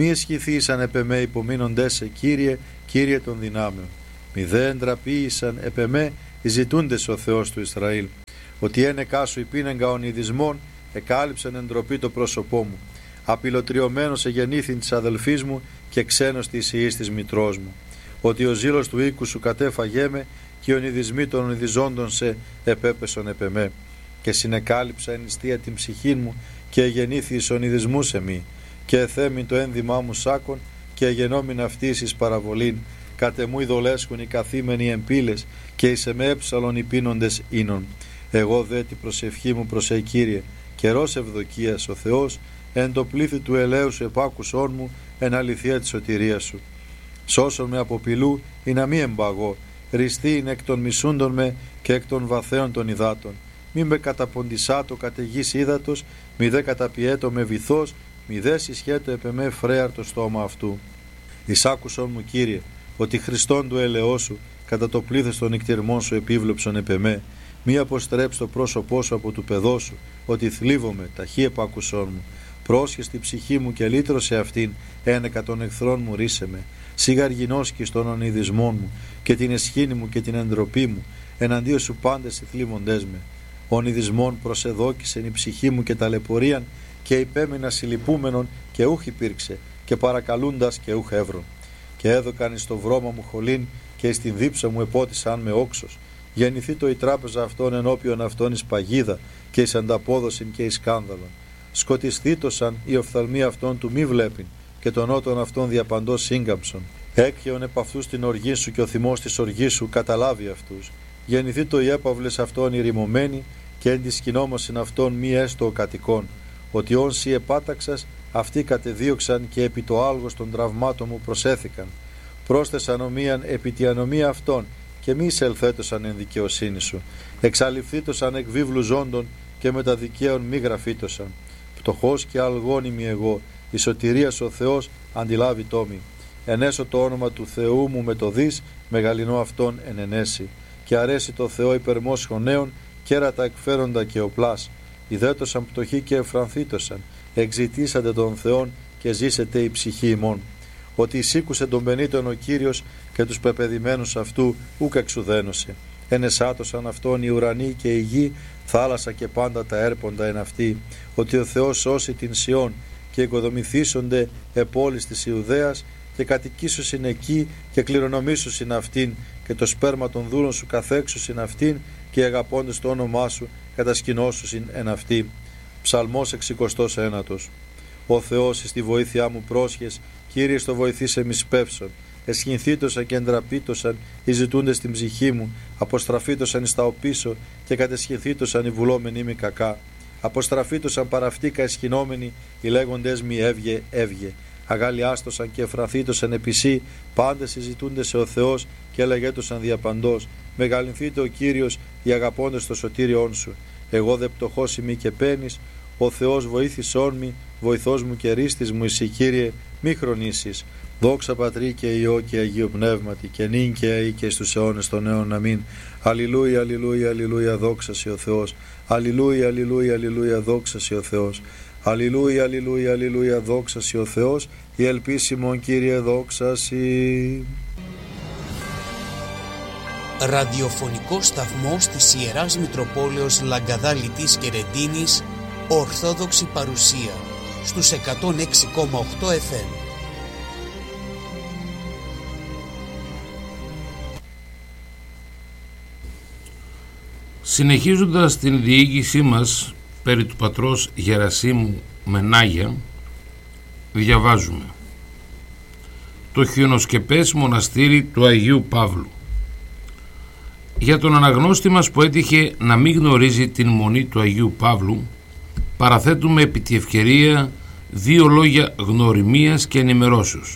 Μη εσχηθήσαν επ' εμέ υπομείνοντές σε, Κύριε, Κύριε των δυνάμεων. Μη δε εντραπείησαν επ' εμέ οι ζητούντες ο Θεός του Ισραήλ. Ότι ένεκά σου υπήνεγκα ονειδισμών, εκάλυψαν εντροπή το πρόσωπό μου. Απειλοτριωμένος εγεννήθην της αδελφής μου και ξένος της ιής της μητρός μου. Ότι ο ζήλος του οίκου σου κατέφαγέ με και οι ονειδισμοί των ονειδιζόντων σε επέπεσον επ' εμέ. Και συνεκάλυψα εν νηστεία την ψυχή μου και εγεννήθη εις ονειδισμού σε μη. Και εθέμην το ένδυμά μου σάκον και εγενόμην αυτής εις παραβολήν. Κατεμού ειδολέσχουν οι καθήμενοι εμπίλες και εις εμέ έψαλον οι πίνοντες ίνων. Εγώ δε την προσευχή μου προς Κύριε, καιρός ευδοκίας ο Θεός, εν το πλήθη του ελέου σου επάκουσόν μου, εν αληθεία της σωτηρίας σου. Σώσον με από πηλού, ή να μη εμπαγώ, ριστήν εκ των μισούντων με και εκ των βαθέων των υδάτων. Μη με καταποντισάτο καταιγής ύδατος, μη δε καταπιέτο με βυθός, μη δε συσχέτω επ' εμέ φρέαρ το στόμα αυτού. Εισάκουσον μου, Κύριε, ότι Χριστόν του ελεός σου, κατά το πλήθος των νυκτυρμών σου επίβλεψον επ' εμέ. Μη αποστρέψει το πρόσωπό σου από του παιδό σου, ότι θλίβομαι, ταχύ επάκουσόν μου. Πρόσχε στη ψυχή μου και λύτρωσε αυτήν, ένεκα των εχθρών μου ρίσε με. Σιγαργινώσκεις των ονειδισμών μου και την εσχήνη μου και την εντροπή μου, εναντίον σου πάντες οι θλίβοντές με. Ονειδισμών προσεδόκησεν η ψυχή μου και ταλαιπωρίαν και υπέμεινα συλληπούμενον και ούχ υπήρξε και παρακαλούντας και ούχ εύρων. Και έδωκαν εις το βρώμα μου χολήν και εις την δίψα μου επότισαν με όξος. Γεννηθεί το η τράπεζα αυτών ενώπιον αυτών εις παγίδα και εις ανταπόδοσιν και εις σκάνδαλον. Σκοτισθήτωσαν οι οφθαλμοί αυτών του μη βλέπειν και των νότων αυτών διαπαντός σύγκαμψον. Έκχεον επ' αυτούς την οργή σου και ο θυμός της οργής σου καταλάβει αυτούς. Γεννηθεί το οι έπαυλες αυτών ηρημωμένοι και εν της σκηνόμωσιν αυτών μη έστω ο κατοικών. Ότι όν σοι επάταξας αυτοί κατεδίωξαν και επί το άλγος των τραυμάτων μου προσέθηκαν. Πρόσθεσαν ομοίαν επί τη ανομία αυτών και μη εισελθέτωσαν εν δικαιοσύνη σου. Εξαλειφθήτωσαν εκ βίβλου ζώντων και με τα δικαίων μη γραφήτωσαν. Πτωχός και αλγόνιμη εγώ, η σωτηρίας ο Θεός αντιλάβει τόμη. Ενέσω το όνομα του Θεού μου με το δις, μεγαλυνό αυτόν εν ενέσει. Και αρέσει το Θεό υπερμόσχων νέων, κέρατα εκφέροντα και οπλάς. Ιδέτωσαν πτωχοί και εφρανθήτωσαν, εξητήσατε τον Θεόν και ζήσετε η ψυχή ημών. Ότι εισήκουσε τον πενήτων ο Κύριος και τους πεπαιδημένους αυτού ούκ εξουδένωσε. Ενεσάτωσαν αυτόν οι ουρανοί και η γη, θάλασσα και πάντα τα έρποντα εν αυτή. Ότι ο Θεός σώσει την Σιών και οικοδομηθήσονται επόλεις της Ιουδαίας και κατοικήσουσιν εκεί και κληρονομήσουσιν αυτήν και το σπέρμα των δούλων σου καθέξουσιν αυτήν και αγαπώντες το όνομά σου κατασκηνώσουσιν εν αυτή. Ψαλμός 69. Ο Θεός εις τη βοήθειά μου πρόσχες, Κύριε στο βοηθήσε μη σπεύσον. Εσχυνθήτωσαν και εντραπήτωσαν οι ζητούντες στην ψυχή μου, αποστραφήτωσαν εις τα οπίσω και κατεσχυνθήτωσαν οι βουλόμενοι μη κακά. Αποστραφήτωσαν παραυτήκα εσχυνόμενοι οι λέγοντες μη έβγε, έβγε. Αγαλιάστοσαν και εφραθήτωσαν επισή, πάντες συζητούνται σε ο Θεός και λέγετωσαν διαπαντός. Μεγαλυνθείτε ο Κύριος οι αγαπώντες το σωτήριόν σου. Εγώ δε πτωχός ημί και πένης, ο Θεός βοήθησόν μη, βοηθός μου και ρίστης μου εσύ Κύριε, μη χρονίσεις. Δόξα Πατρί και Υιό και Αγίου Πνεύματι και νυν και αεί και στους αιώνες των αιώνων. Αμήν. Αλληλούια, αλληλούια, αλληλούια, δόξα σε ο Θεός. Αλληλούια, αλληλούια, αλληλούια, δόξα σε ο Θεός. Αλληλούια, αλληλούια, αλληλούια, δόξα σε ο Θεός. Η ελπίσιμον Κύριε δόξα σοι. Ραδιοφωνικός σταθμός της Ιεράς Μητροπόλεως Λαγκαδάλητης και Ρεντίνης, Ορθόδοξη παρουσία στους 106,8 FM. Συνεχίζοντας την διήγησή μας περί του πατρός Γερασίμου Μενάγια, διαβάζουμε το χιονοσκεπές μοναστήρι του Αγίου Παύλου. Για τον αναγνώστη μας που έτυχε να μην γνωρίζει την μονή του Αγίου Παύλου, παραθέτουμε επί τη ευκαιρία δύο λόγια γνωριμίας και ενημερώσεως.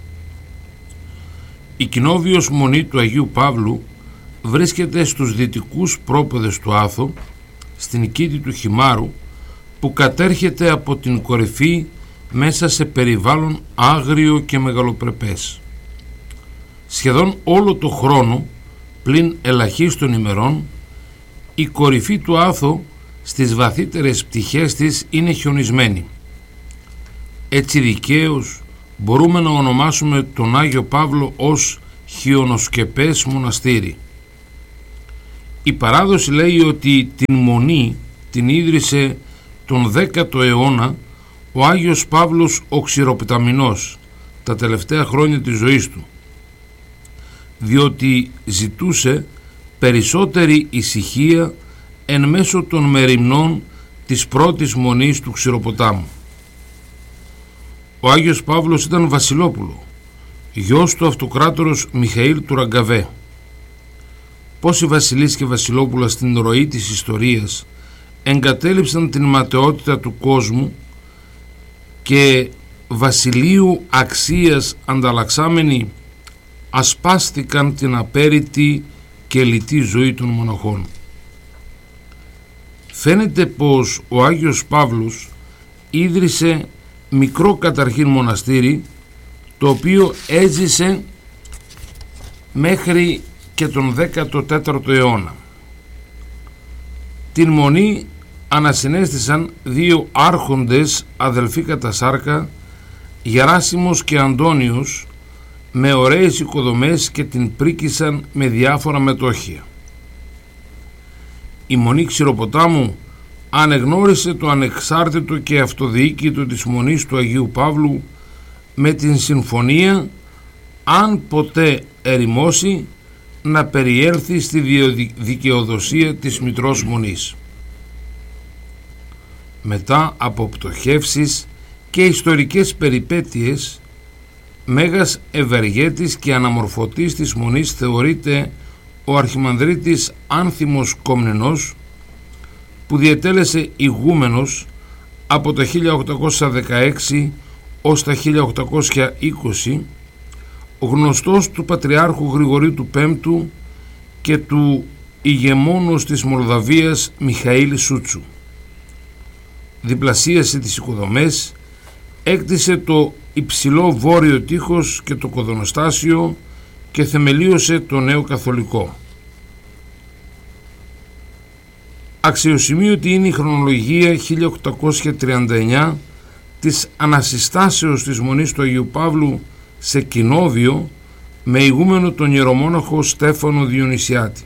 Η κοινόβιος μονή του Αγίου Παύλου βρίσκεται στους δυτικούς πρόποδες του Άθο, στην κήτη του Χιμάρου, που κατέρχεται από την κορυφή μέσα σε περιβάλλον άγριο και μεγαλοπρεπές. Σχεδόν όλο το χρόνο, πλην ελαχίστων ημερών, η κορυφή του Άθο στις βαθύτερες πτυχές της είναι χιονισμένη. Έτσι δικαίως μπορούμε να ονομάσουμε τον Άγιο Παύλο ως χιονοσκεπές μοναστήρι. Η παράδοση λέει ότι την μονή την ίδρυσε τον 10ο αιώνα ο Άγιος Παύλος ο Ξηροπιταμινός τα τελευταία χρόνια της ζωής του, διότι ζητούσε περισσότερη ησυχία εν μέσω των μεριμνών της πρώτης μονής του Ξηροποτάμου. Ο Άγιος Παύλος ήταν βασιλόπουλο, γιος του αυτοκράτορος Μιχαήλ του Ραγκαβέ. Πόσοι βασιλείς και βασιλόπουλα στην ροή της ιστορίας εγκατέλειψαν την ματαιότητα του κόσμου και βασιλείου αξίας ανταλλαξάμενοι ασπάστηκαν την απέρητη και λιτή ζωή των μοναχών. Φαίνεται πως ο Άγιος Παύλος ίδρυσε μικρό καταρχήν μοναστήρι, το οποίο έζησε μέχρι και τον 14ο αιώνα. Την μονή ανασυνέστησαν δύο άρχοντες αδελφοί κατά σάρκα, Γεράσιμος και Αντώνιος, με ωραίες οικοδομές, και την πρίκησαν με διάφορα μετόχια. Η Μονή Ξηροποτάμου ανεγνώρισε το ανεξάρτητο και αυτοδιοίκητο της Μονής του Αγίου Παύλου με την συμφωνία, αν ποτέ ερημώσει, να περιέλθει στη δικαιοδοσία της Μητρός Μονής. Μετά από πτωχεύσεις και ιστορικές περιπέτειες, μέγας ευεργέτης και αναμορφωτής της Μονής θεωρείται ο Αρχιμανδρίτης Άνθιμος Κομνηνός, που διετέλεσε ηγούμενος από το 1816 ως τα 1820, γνωστός του Πατριάρχου Γρηγορίου του Πέμπτου και του ηγεμόνος της Μολδαβίας Μιχαήλ Σούτσου. Διπλασίασε τις οικοδομές, έκτισε το υψηλό βόρειο τείχος και το κοδονοστάσιο και θεμελίωσε το νέο καθολικό. Αξιοσημείωτη είναι η χρονολογία 1839 της ανασυστάσεως της Μονής του Αγίου Παύλου σε Κοινόβιο, με ηγούμενο τον ιερομόναχο Στέφανο Διονυσιάτη.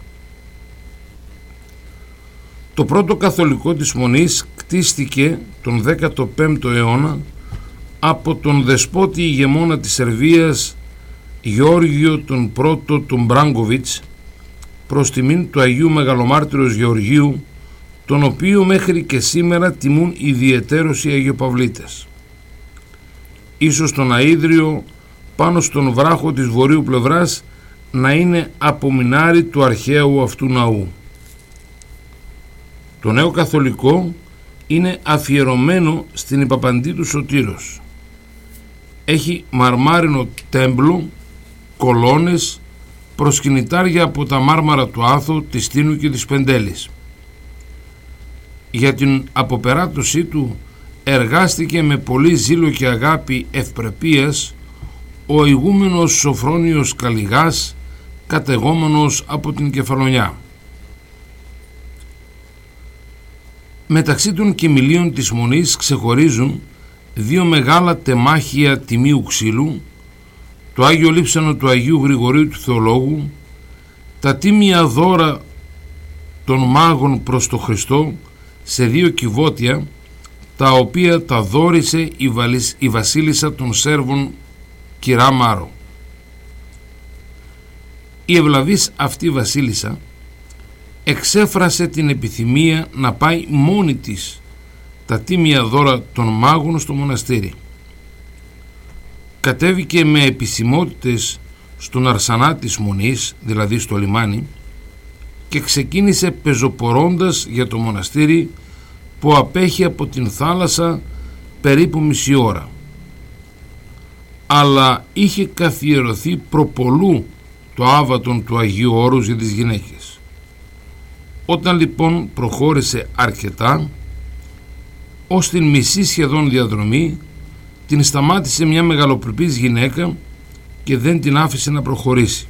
Το πρώτο καθολικό της Μονής κτίστηκε τον 15ο αιώνα από τον δεσπότη ηγεμόνα της Σερβίας Γεώργιο τον πρώτο τον Μπράγκοβιτς, προς τιμήν του Αγίου Μεγαλομάρτυρος Γεωργίου, τον οποίο μέχρι και σήμερα τιμούν ιδιαιτέρως οι Αγιοπαυλίτες. Ίσως τον αΐδριο πάνω στον βράχο της βορείου πλευράς να είναι απομεινάρι του αρχαίου αυτού ναού. Το νέο καθολικό είναι αφιερωμένο στην Υπαπαντή του Σωτήρος. Έχει μαρμάρινο τέμπλο, κολόνες, προσκυνητάρια από τα μάρμαρα του Άθου, της Τίνου και της Πεντέλης. Για την αποπεράτωσή του εργάστηκε με πολύ ζήλο και αγάπη ευπρεπίας ο ηγούμενος Σοφρόνιος Καλιγάς, κατεγόμενος από την Κεφαλονιά. Μεταξύ των κοιμηλίων της Μονής ξεχωρίζουν δύο μεγάλα τεμάχια τιμίου ξύλου, το Άγιο Λείψανο του Αγίου Γρηγορίου του Θεολόγου, τα τίμια δώρα των μάγων προς το Χριστό σε δύο κυβότια, τα οποία τα δώρισε η βασίλισσα των Σέρβων Κυρά Μάρο. Η ευλαβής αυτή βασίλισσα εξέφρασε την επιθυμία να πάει μόνη της τα τίμια δώρα των μάγων στο μοναστήρι. Κατέβηκε με επισημότητες στον αρσανά της Μονής, δηλαδή στο λιμάνι, και ξεκίνησε πεζοπορώντας για το μοναστήρι, που απέχει από την θάλασσα περίπου μισή ώρα, αλλά είχε καθιερωθεί προπολού το άβατον του Αγίου Όρους για τις γυναίκες. Όταν λοιπόν προχώρησε αρκετά, ως την μισή σχεδόν διαδρομή, την σταμάτησε μια μεγαλοπρεπής γυναίκα και δεν την άφησε να προχωρήσει.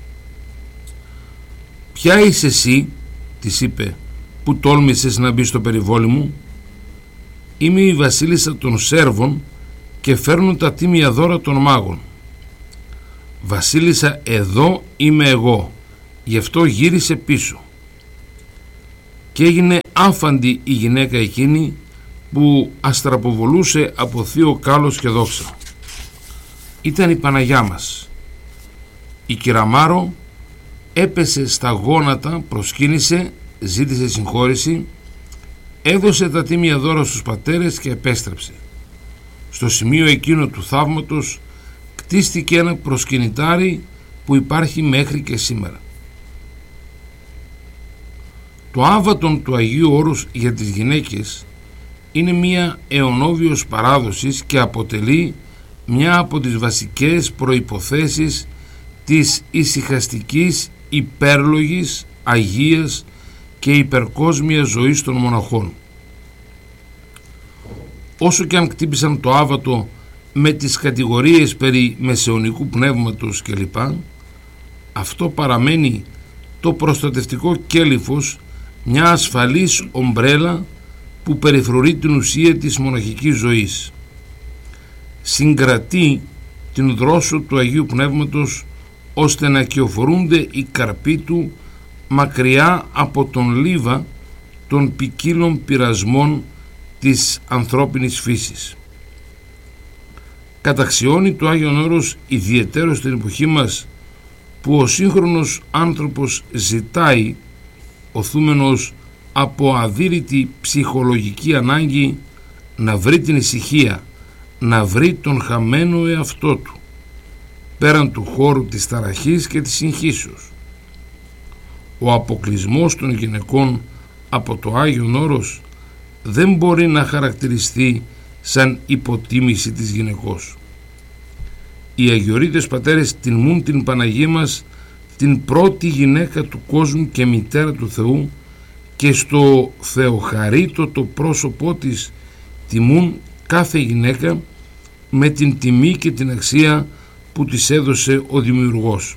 «Ποια είσαι εσύ», της είπε, «που τόλμησες να μπει στο περιβόλι μου?» «Είμαι η βασίλισσα των Σέρβων και φέρνουν τα τίμια δώρα των μάγων. «Βασίλισσα, εδώ είμαι εγώ», γι' αυτό γύρισε πίσω. Και έγινε άφαντη η γυναίκα εκείνη που αστραποβολούσε από θείο κάλος και δόξα. Ήταν η Παναγιά μας. Η Κυραμάρο έπεσε στα γόνατα, προσκύνησε, ζήτησε συγχώρηση, έδωσε τα τίμια δώρα στους πατέρες και επέστρεψε. Στο σημείο εκείνο του θαύματος κτίστηκε ένα προσκυνητάρι που υπάρχει μέχρι και σήμερα. Το άβατον του Αγίου Όρους για τις γυναίκες είναι μια αιωνόβιος παράδοσης και αποτελεί μια από τις βασικές προϋποθέσεις της ησυχαστικής, υπέρλογης, αγίας και υπερκόσμιας ζωής των μοναχών. Όσο και αν κτύπησαν το άβατο με τις κατηγορίες περί μεσαιωνικού πνεύματος κλπ, αυτό παραμένει το προστατευτικό κέλυφος, μια ασφαλής ομπρέλα που περιφρουρεί την ουσία της μοναχικής ζωής. Συγκρατεί την δρόσο του Αγίου Πνεύματος ώστε να κυοφορούνται οι καρποί του μακριά από τον λίβα των ποικίλων πειρασμών της ανθρώπινης φύσης. Καταξιώνει το Άγιον Όρος ιδιαιτέρως στην εποχή μας που ο σύγχρονος άνθρωπος ζητάει, οθούμενος από αδύρυτη ψυχολογική ανάγκη, να βρει την ησυχία, να βρει τον χαμένο εαυτό του, πέραν του χώρου της ταραχής και της συγχύσεως. Ο αποκλεισμός των γυναικών από το Άγιον Όρος δεν μπορεί να χαρακτηριστεί σαν υποτίμηση της γυναικός. Οι αγιορείτες πατέρες τιμούν την Παναγία μας, την πρώτη γυναίκα του κόσμου και μητέρα του Θεού, και στο θεοχαρίτωτο πρόσωπό της τιμούν κάθε γυναίκα με την τιμή και την αξία που της έδωσε ο Δημιουργός.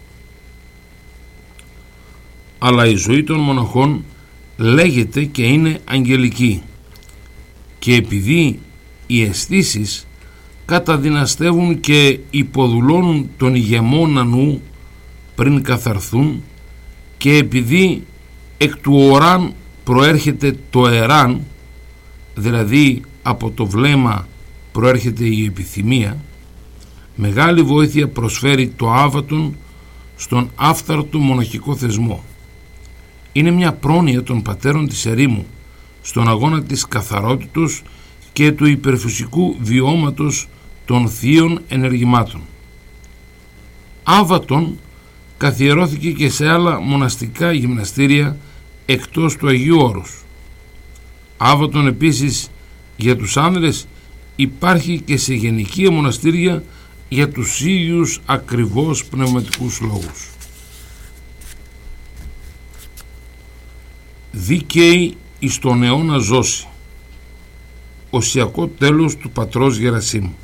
Αλλά η ζωή των μοναχών λέγεται και είναι αγγελική, και επειδή οι αισθήσεις καταδυναστεύουν και υποδουλώνουν τον ηγεμόνα νου πριν καθαρθούν, και επειδή εκ του οράν προέρχεται το εράν, δηλαδή από το βλέμμα προέρχεται η επιθυμία, μεγάλη βοήθεια προσφέρει το άβατον στον άφθαρτο μοναχικό θεσμό. Είναι μια πρόνοια των πατέρων της ερήμου στον αγώνα της καθαρότητος και του υπερφυσικού βιώματος των θείων ενεργημάτων. Άβατον καθιερώθηκε και σε άλλα μοναστικά γυμναστήρια εκτός του Αγίου Όρους. Άβατον επίσης για τους άνδρες υπάρχει και σε γενικεία μοναστήρια για τους ίδιους ακριβώς πνευματικούς λόγους. Δίκαιη εις τον αιώνα ζώση. Οσιακό τέλος του πατρός Γερασίμου.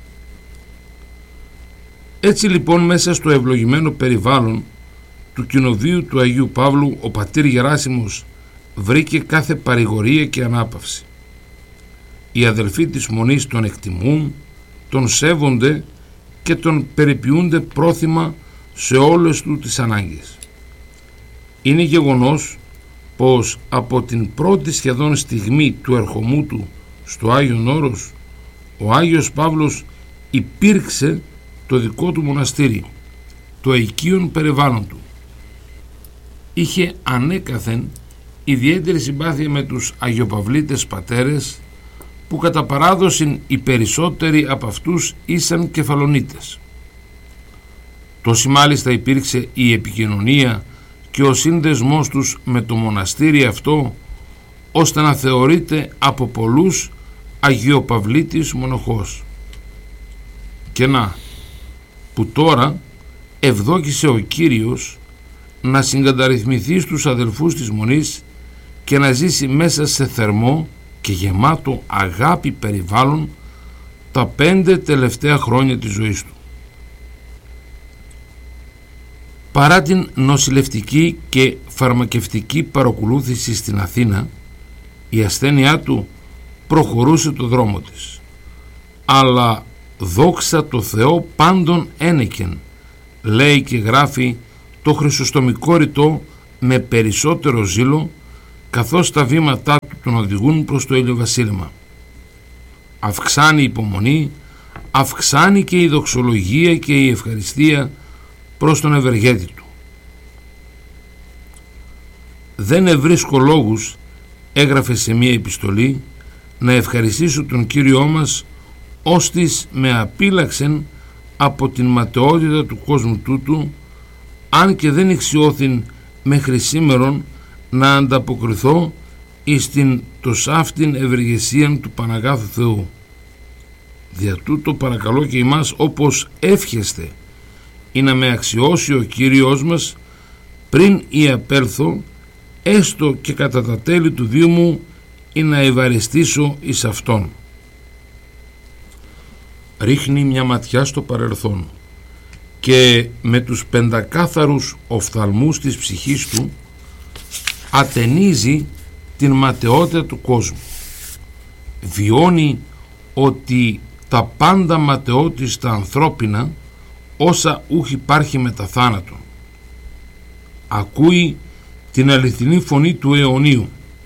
Έτσι λοιπόν, μέσα στο ευλογημένο περιβάλλον του κοινοβίου του Αγίου Παύλου, ο πατήρ Γεράσιμος βρήκε κάθε παρηγορία και ανάπαυση. Οι αδελφοί της Μονής τον εκτιμούν, τον σέβονται και τον περιποιούνται πρόθυμα σε όλες του τις ανάγκες. Είναι γεγονός πως από την πρώτη σχεδόν στιγμή του ερχομού του στο Άγιον Όρος, ο Άγιος Παύλος υπήρξε το δικό του μοναστήρι, το οικείον περιβάλλον του. Είχε ανέκαθεν ιδιαίτερη συμπάθεια με τους Αγιοπαυλίτες πατέρες, που κατά παράδοση οι περισσότεροι από αυτούς ήσαν Κεφαλονίτες. Τόση μάλιστα υπήρξε η επικοινωνία και ο σύνδεσμός τους με το μοναστήρι αυτό, ώστε να θεωρείται από πολλούς Αγιοπαυλίτης μοναχός. Και να, που τώρα ευδόκησε ο Κύριος να συγκαταρρυθμιθεί στους αδελφούς της Μονής και να ζήσει μέσα σε θερμό και γεμάτο αγάπη περιβάλλον τα 5 τελευταία χρόνια της ζωής του. Παρά την νοσηλευτική και φαρμακευτική παρακολούθηση στην Αθήνα, η ασθένειά του προχωρούσε το δρόμο της, αλλά «Δόξα το Θεό πάντων ένεκεν», λέει και γράφει το χρυσοστομικό ρητό με περισσότερο ζήλο, καθώς τα βήματά του τον οδηγούν προς το ηλιοβασίλεμα. Αυξάνει η υπομονή, αυξάνει και η δοξολογία και η ευχαριστία προς τον ευεργέτη του. «Δεν ευρίσκω λόγους», έγραφε σε μία επιστολή, «να ευχαριστήσω τον Κύριό μας, ώστις με απείλαξεν από την ματαιότητα του κόσμου τούτου, αν και δεν εξιώθην μέχρι σήμερον να ανταποκριθώ εις την τοσάφτην ευεργεσίαν του Παναγάθου Θεού. Δια τούτο παρακαλώ και εμάς, όπως εύχεστε, ή να με αξιώσει ο Κύριος μας πριν ή απέλθω, έστω και κατά τα τέλη του βίου μου, ή να ευαριστήσω εις Αυτόν». Ρίχνει μια ματιά στο παρελθόν και με τους πεντακάθαρους οφθαλμούς της ψυχής του ατενίζει την ματαιότητα του κόσμου. Βιώνει ότι τα πάντα ματαιότιστα ανθρώπινα, όσα ούχ υπάρχει μετά θάνατον. Ακούει την αληθινή φωνή του αιωνίου.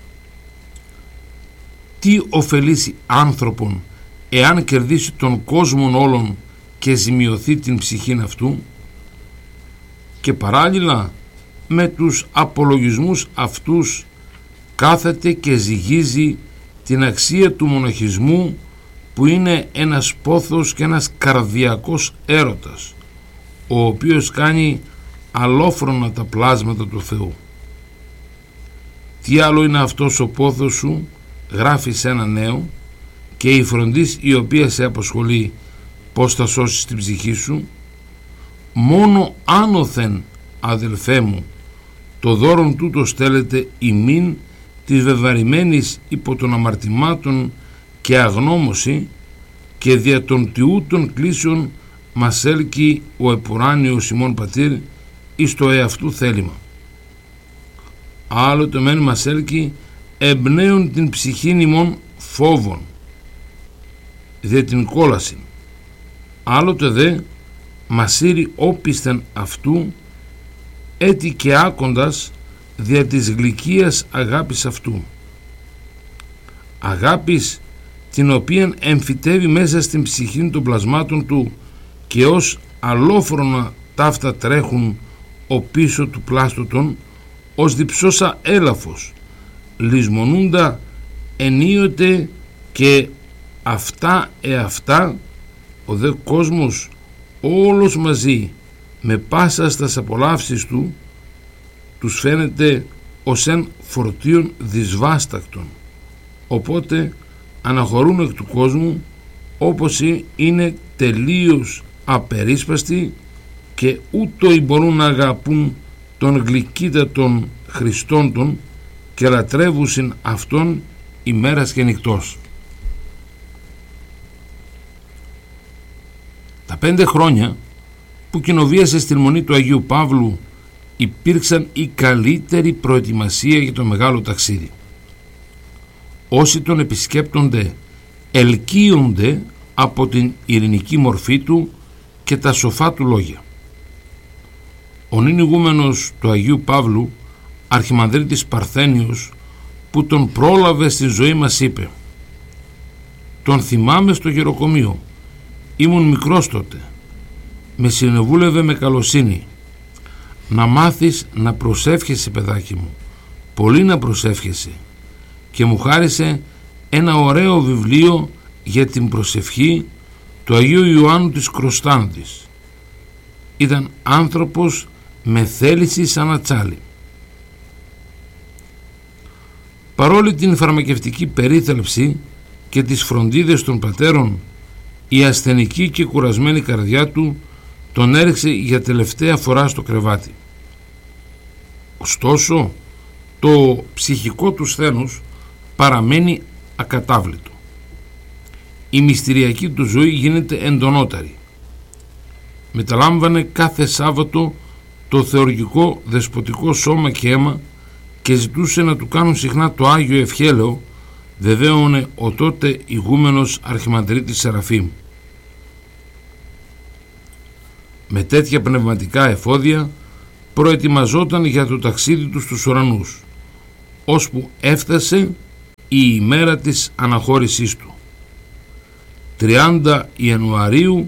Τι ωφελήσει άνθρωπον εάν κερδίσει τον κόσμον όλων και ζημιωθεί την ψυχήν αυτού? Και παράλληλα με τους απολογισμούς αυτούς κάθεται και ζυγίζει την αξία του μοναχισμού, που είναι ένας πόθος και ένας καρδιακός έρωτας, ο οποίος κάνει αλόφρονα τα πλάσματα του Θεού. Τι άλλο είναι αυτός ο πόθος σου, γράφει σε ένα νέο, και η φροντίς η οποία σε απασχολεί πώς θα σώσεις την ψυχή σου? Μόνο άνωθεν, αδελφέ μου, το δώρον τούτο στέλνεται ημίν της βεβαρημένης υπό των αμαρτημάτων και αγνώμωση, και δια των τιούτων κλήσεων μας έλκει ο επουράνιος ημών πατήρ εις το εαυτού θέλημα. Άλλοτε μεν μας έλκει εμπνέουν την ψυχήν ημών φόβων, δια την κόλαση. Άλλοτε δε μας ήρει όπισθεν αυτού, έτι και άκοντας δια της γλυκίας αγάπης αυτού. Αγάπης την οποίαν εμφυτεύει μέσα στην ψυχή των πλασμάτων του, και ως αλόφρονα ταύτα τρέχουν ο πίσω του πλάστοτον, ως διψώσα έλαφος, λησμονούντα ενίοτε και αυτά εαυτά, ο δε κόσμος όλος μαζί με πάσα στας απολαύσεις του, τους φαίνεται ως εν φορτίον δυσβάστακτον, οπότε αναχωρούν εκ του κόσμου, όπως είναι τελείως απερίσπαστοι, και ούτω μπορούν να αγαπούν τον γλυκύτατον Χριστόν τον και λατρεύουσιν αυτόν ημέρας και νυχτός. Τα 5 χρόνια που κοινοβίασε στην Μονή του Αγίου Παύλου υπήρξαν η καλύτερη προετοιμασία για το μεγάλο ταξίδι. Όσοι τον επισκέπτονται ελκύονται από την ειρηνική μορφή του και τα σοφά του λόγια. Ο νυν ηγούμενος του Αγίου Παύλου, Αρχιμανδρίτης Παρθένιος, που τον πρόλαβε στη ζωή μας, είπε: «Τον θυμάμαι στο γεροκομείο, ήμουν μικρός τότε, με συνεβούλευε με καλοσύνη. Να μάθεις να προσεύχεσαι, παιδάκι μου, πολύ να προσεύχεσαι, και μου χάρισε ένα ωραίο βιβλίο για την προσευχή του Αγίου Ιωάννου της Κροστάνδης. Ήταν άνθρωπος με θέληση σαν ατσάλι. Παρόλη την φαρμακευτική περίθαλψη και τις φροντίδες των πατέρων, η ασθενική και κουρασμένη καρδιά του τον έριξε για τελευταία φορά στο κρεβάτι. Ωστόσο, το ψυχικό του σθένος παραμένει ακατάβλητο. Η μυστηριακή του ζωή γίνεται εντονόταρη. Μεταλάμβανε κάθε Σάββατο το θεουργικό δεσποτικό σώμα και αίμα και ζητούσε να του κάνουν συχνά το Άγιο Ευχέλαιο, βεβαίωνε ο τότε ηγούμενος Αρχιμανδρίτης Σεραφείμ. Με τέτοια πνευματικά εφόδια προετοιμαζόταν για το ταξίδι του στους ουρανούς, ώσπου έφτασε η ημέρα της αναχώρησής του. 30 Ιανουαρίου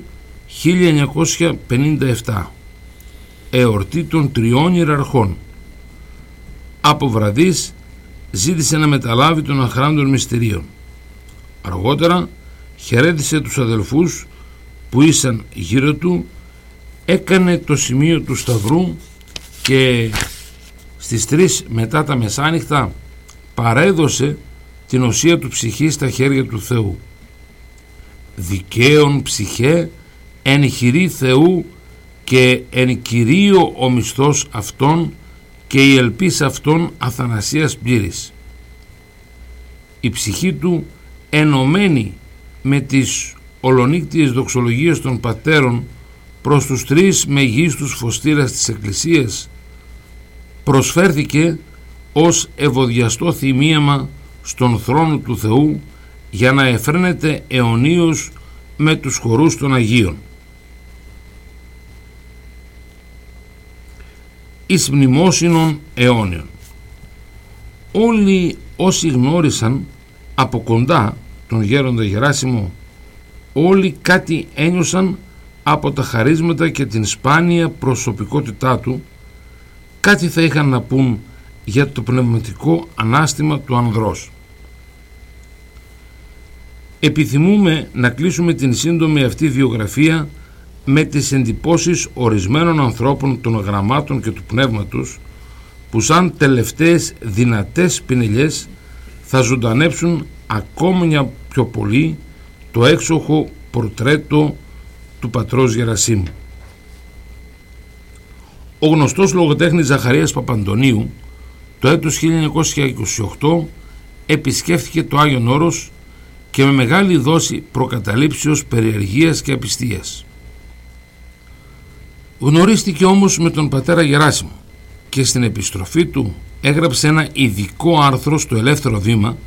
1957, εορτή των Τριών Ιεραρχών. Από βραδείς ζήτησε να μεταλάβει των αχράντων μυστηρίων. Αργότερα χαιρέτησε τους αδελφούς που ήσαν γύρω του, έκανε το σημείο του Σταυρού και στις 3 μετά τα μεσάνυχτα παρέδωσε την οσία του ψυχή στα χέρια του Θεού. Δικαίων ψυχέ εν χειρή Θεού και εν Κυρίω ο μισθός αυτών και η ελπίς αυτών αθανασίας πλήρης. Η ψυχή του, ενωμένη με τις ολονύκτιες δοξολογίες των πατέρων προς τους 3 μεγίστους φωστήρας της Εκκλησίας, προσφέρθηκε ως ευωδιαστό θυμίαμα στον θρόνο του Θεού για να εφραίνεται αιωνίως με τους χορούς των Αγίων. Εις μνημόσυνον αιώνιων. Όλοι όσοι γνώρισαν από κοντά τον γέροντα Γεράσιμο, όλοι κάτι ένιωσαν από τα χαρίσματα και την σπάνια προσωπικότητά του, κάτι θα είχαν να πούν για το πνευματικό ανάστημα του ανδρός. Επιθυμούμε να κλείσουμε την σύντομη αυτή βιογραφία με τις εντυπώσεις ορισμένων ανθρώπων των γραμμάτων και του πνεύματος που σαν τελευταίες δυνατές πινελιές θα ζωντανέψουν ακόμα πιο πολύ το έξοχο πορτρέτο του πατρός Γερασίμου. Ο γνωστός λογοτέχνης Ζαχαρίας Παπαντονίου το έτος 1928 επισκέφθηκε το Άγιον Όρος και με μεγάλη δόση προκαταλήψεως, περιεργίας και απιστίας. Γνωρίστηκε όμως με τον πατέρα Γεράσιμο και στην επιστροφή του έγραψε ένα ειδικό άρθρο στο Ελεύθερο Βήμα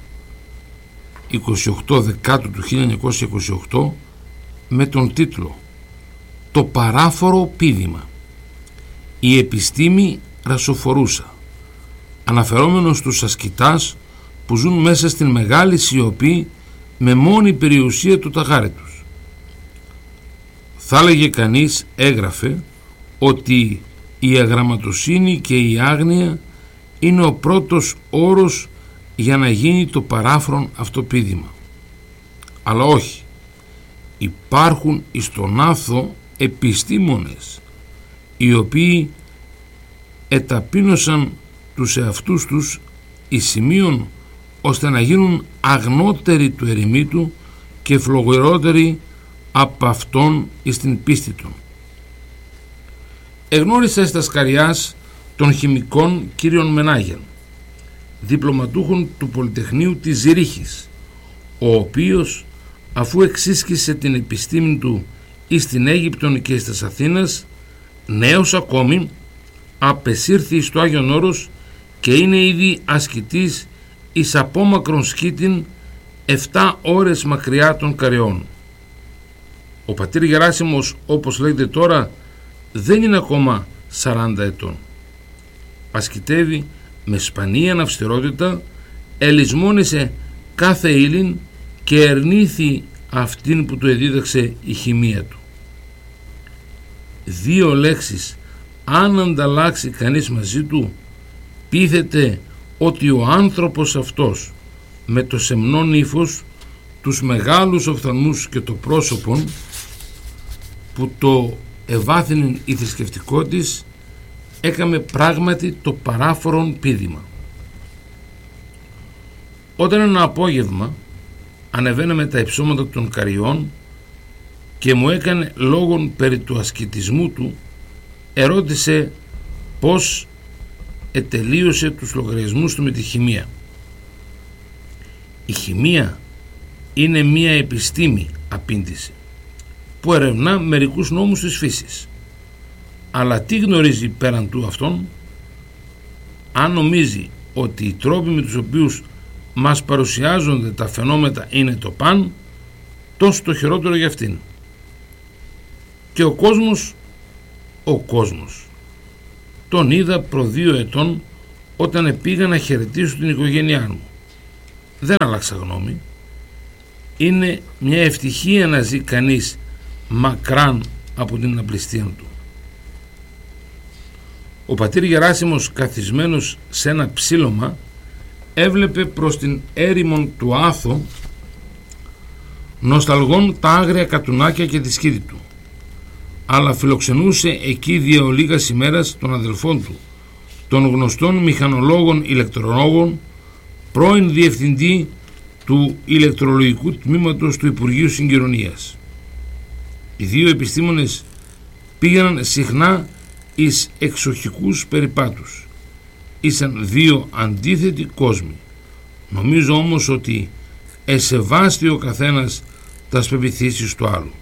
28 Δεκάτου του 1928 με τον τίτλο «Το παράφορο πείδημα. Η επιστήμη ρασοφορούσα», αναφερόμενος στους ασκητάς που ζουν μέσα στην μεγάλη σιωπή με μόνη περιουσία του ταγάρι τους. Θα έλεγε κανείς, έγραφε, ότι η αγραμματοσύνη και η άγνοια είναι ο πρώτος όρος για να γίνει το παράφρον αυτό πείδημα. Αλλά όχι, υπάρχουν εις τον άθο επιστήμονες οι οποίοι εταπείνωσαν τους εαυτούς τους εις σημείων ώστε να γίνουν αγνότεροι του ερημίτου και φλογερότεροι από αυτόν εις την πίστη του. Εγνώρισα στα Σκαριάς των χημικών κύριων Μενάγεν, διπλωματούχων του Πολυτεχνείου της Ζηρίχης, ο οποίος αφού εξίσκησε την επιστήμη του εις την Αίγυπτον και εις τας Αθήνας, νέος ακόμη απεσύρθη στο Άγιον Όρος και είναι ήδη ασκητής εις απόμακρον σκήτην 7 ώρες μακριά των Καρεών. Ο πατήρ Γεράσιμος, όπως λέγεται τώρα, δεν είναι ακόμα 40 ετών. Ασκητεύει με σπανία αυστηρότητα, ελισμόνησε κάθε ύλην και ερνήθη αυτήν που του εδίδαξε η χημεία του. 2 λέξεις αν ανταλλάξει κανείς μαζί του, πείθεται ότι ο άνθρωπος αυτός με το σεμνόν ύφος, τους μεγάλους οφθαλμούς και το πρόσωπον που το ευάθυνε η θρησκευτικό της, έκαμε πράγματι το παράφορον πείδημα. Όταν ένα απόγευμα ανεβαίναμε τα υψώματα των Καριών και μου έκανε λόγον περί του ασκητισμού του, ερώτησε πως ετελείωσε τους λογαριασμούς του με τη χημεία. Η χημεία είναι μία επιστήμη, απήντησε, που ερευνά μερικούς νόμους της φύσης. Αλλά τι γνωρίζει πέραν του αυτόν? Αν νομίζει ότι οι τρόποι με τους οποίους μας παρουσιάζονται τα φαινόμενα είναι το τόσο το χειρότερο για αυτήν. Και ο κόσμος ο κόσμος. Τον είδα προ 2 ετών όταν πήγα να χαιρετήσω την οικογένειά μου. Δεν άλλαξα γνώμη. Είναι μια ευτυχία να ζει κανείς μακράν από την απληστία του. Ο πατήρ Γεράσιμος, καθισμένος σε ένα ψήλωμα, έβλεπε προς την έρημον του Άθο, νοσταλγών τα άγρια κατουνάκια και τη σκήτη του, αλλά φιλοξενούσε εκεί δια ολίγας ημέρας των αδελφών του, των γνωστών μηχανολόγων ηλεκτρολόγων, πρώην διευθυντή του ηλεκτρολογικού τμήματος του Υπουργείου Συγκοινωνίας. Οι δύο επιστήμονες πήγαιναν συχνά εις εξοχικούς περιπάτους. Ήσαν δύο αντίθετοι κόσμοι. Νομίζω όμως ότι εσεβάστη ο καθένας τα πεποιθήσεις του άλλου.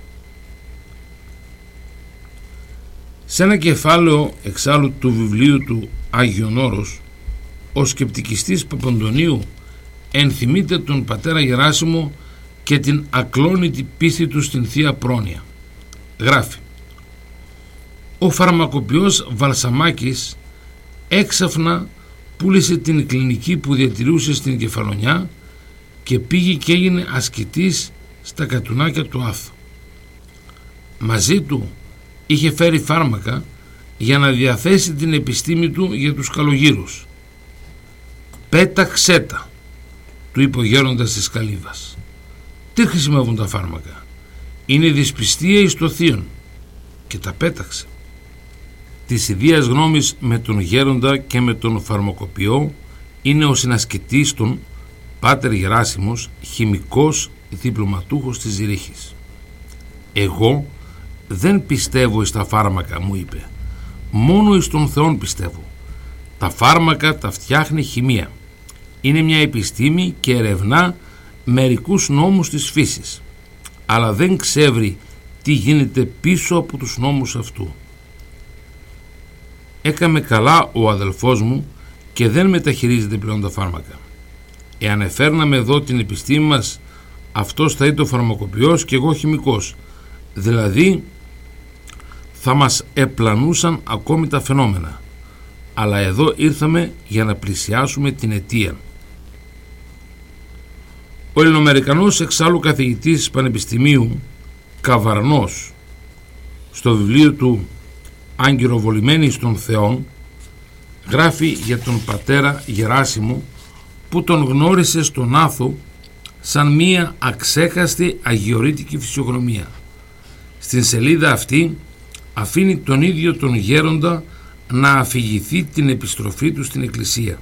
Σε ένα κεφάλαιο εξάλλου του βιβλίου του Άγιον Όρος, ο σκεπτικιστής Παπαντονίου ενθυμείται τον πατέρα Γεράσιμο και την ακλόνητη πίστη του στην Θεία Πρόνοια. Γράφει: ο φαρμακοποιός Βαλσαμάκης έξαφνα πούλησε την κλινική που διατηρούσε στην Κεφαλονιά και πήγε και έγινε ασκητής στα κατουνάκια του Άθου. Μαζί του είχε φέρει φάρμακα για να διαθέσει την επιστήμη του για τους καλογύρους. «Πέταξέ τα», του είπε ο γέροντας της Καλύβας. «Τι χρησιμεύουν τα φάρμακα? Είναι δυσπιστία εις το θείον», και τα πέταξε. Της ιδίας γνώμης με τον γέροντα και με τον φαρμακοποιό είναι ο συνασκητής των Πάτερ Γεράσιμος, χημικός διπλωματούχος της Ζηρίχης. «Εγώ δεν πιστεύω εις τα φάρμακα», μου είπε, «μόνο εις τον Θεόν πιστεύω. Τα φάρμακα τα φτιάχνει χημεία. Είναι μια επιστήμη και ερευνά μερικούς νόμους της φύσης, αλλά δεν ξέρει τι γίνεται πίσω από τους νόμους αυτού. Έκαμε καλά ο αδελφός μου και δεν μεταχειρίζεται πλέον τα φάρμακα. Εάν εφέρναμε εδώ την επιστήμη μας, αυτός θα ήταν ο φαρμακοποιός και εγώ χημικός, δηλαδή θα μας επλανούσαν ακόμη τα φαινόμενα, αλλά εδώ ήρθαμε για να πλησιάσουμε την αιτία». Ο Ελληνοαμερικανός εξάλλου καθηγητής πανεπιστημίου Καβαρνός, στο βιβλίο του «Αγκυροβολημένοι στον Θεόν», γράφει για τον πατέρα Γεράσιμο που τον γνώρισε στον Άθο σαν μία αξέχαστη αγιορείτικη φυσιογνωμία. Στην σελίδα αυτή αφήνει τον ίδιο τον γέροντα να αφηγηθεί την επιστροφή του στην εκκλησία.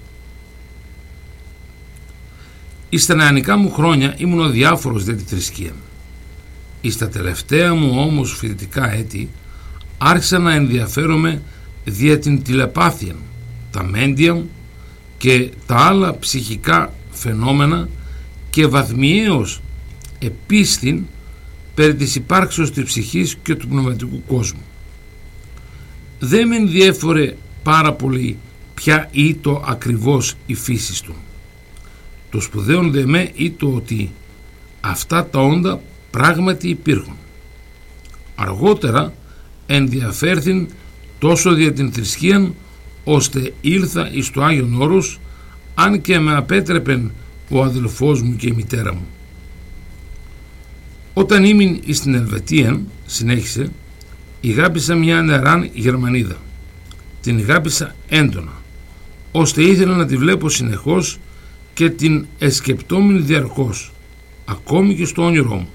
Εις τα νεανικά μου χρόνια ήμουν ο διάφορος δια τη θρησκεία. Εις τα τελευταία μου όμως φοιτητικά έτη άρχισα να ενδιαφέρομαι δια την τηλεπάθεια, τα μέντια και τα άλλα ψυχικά φαινόμενα και βαθμιαίως επίστην περί της υπάρξεως της ψυχής και του πνευματικού κόσμου. Δεν με ενδιέφερε πάρα πολύ ποια ήτο ακριβώς η φύση του. Το σπουδαίον δε με ήτο ότι αυτά τα όντα πράγματι υπήρχουν. Αργότερα ενδιαφέρθην τόσο δια την θρησκείαν, ώστε ήλθα εις το Άγιον Όρος, αν και με απέτρεπεν ο αδελφός μου και η μητέρα μου. Όταν ήμουν στην Ελβετία, συνέχισε, ηγάπησα μια νεαράν Γερμανίδα. Την ηγάπησα έντονα, ώστε ήθελα να τη βλέπω συνεχώς και την εσκεπτόμην διαρκώς, ακόμη και στο όνειρό μου.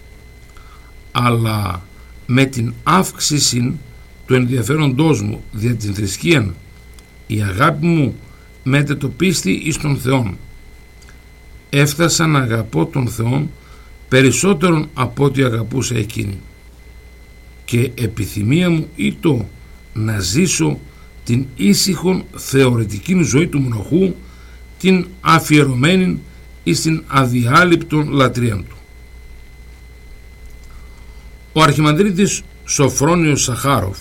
Αλλά με την αύξηση του ενδιαφέροντός μου δια την θρησκεία, η αγάπη μου μετετοπίστη εις τον Θεόν. Έφτασα να αγαπώ τον Θεόν περισσότερον από ό,τι αγαπούσα εκείνη, και επιθυμία μου ήτο να ζήσω την ήσυχον θεωρητική ζωή του μοναχού, την αφιερωμένη εις την αδιάλειπτον λατρεία του. Ο Αρχιμανδρίτης Σοφρόνιος Σαχάροφ,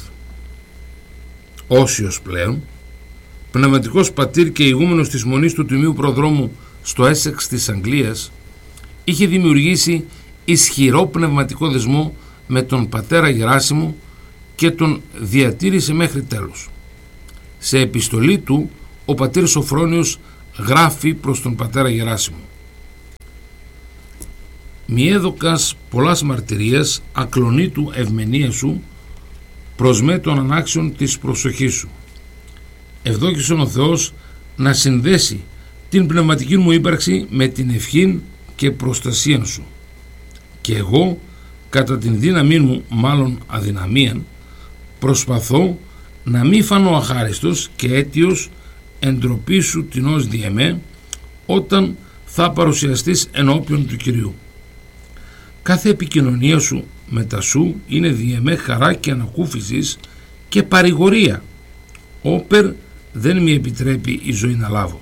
όσιος πλέον, πνευματικός πατήρ και ηγούμενος της Μονής του Τιμίου Προδρόμου στο Έσεξ της Αγγλίας, είχε δημιουργήσει ισχυρό πνευματικό δεσμό με τον πατέρα Γεράσιμο και τον διατήρησε μέχρι τέλους. Σε επιστολή του ο πατήρ Σοφρόνιος γράφει προς τον πατέρα Γεράσιμο: «Μη έδωκας πολλάς μαρτυρίας, ακλονή του ευμενία σου, προς με των ανάξεων της προσοχής σου. Ευδόκησον ο Θεός να συνδέσει την πνευματική μου ύπαρξη με την ευχήν και προστασίαν σου. Και εγώ, κατά την δύναμή μου, μάλλον αδυναμίαν, προσπαθώ να μη φανώ αχάριστος και αίτιος εντροπή σου τινός διεμέ, όταν θα παρουσιαστείς ενώπιον του Κυρίου. Κάθε επικοινωνία σου μετά σου είναι διεμέ χαρά και ανακούφισης και παρηγορία, όπερ δεν μη επιτρέπει η ζωή να λάβω.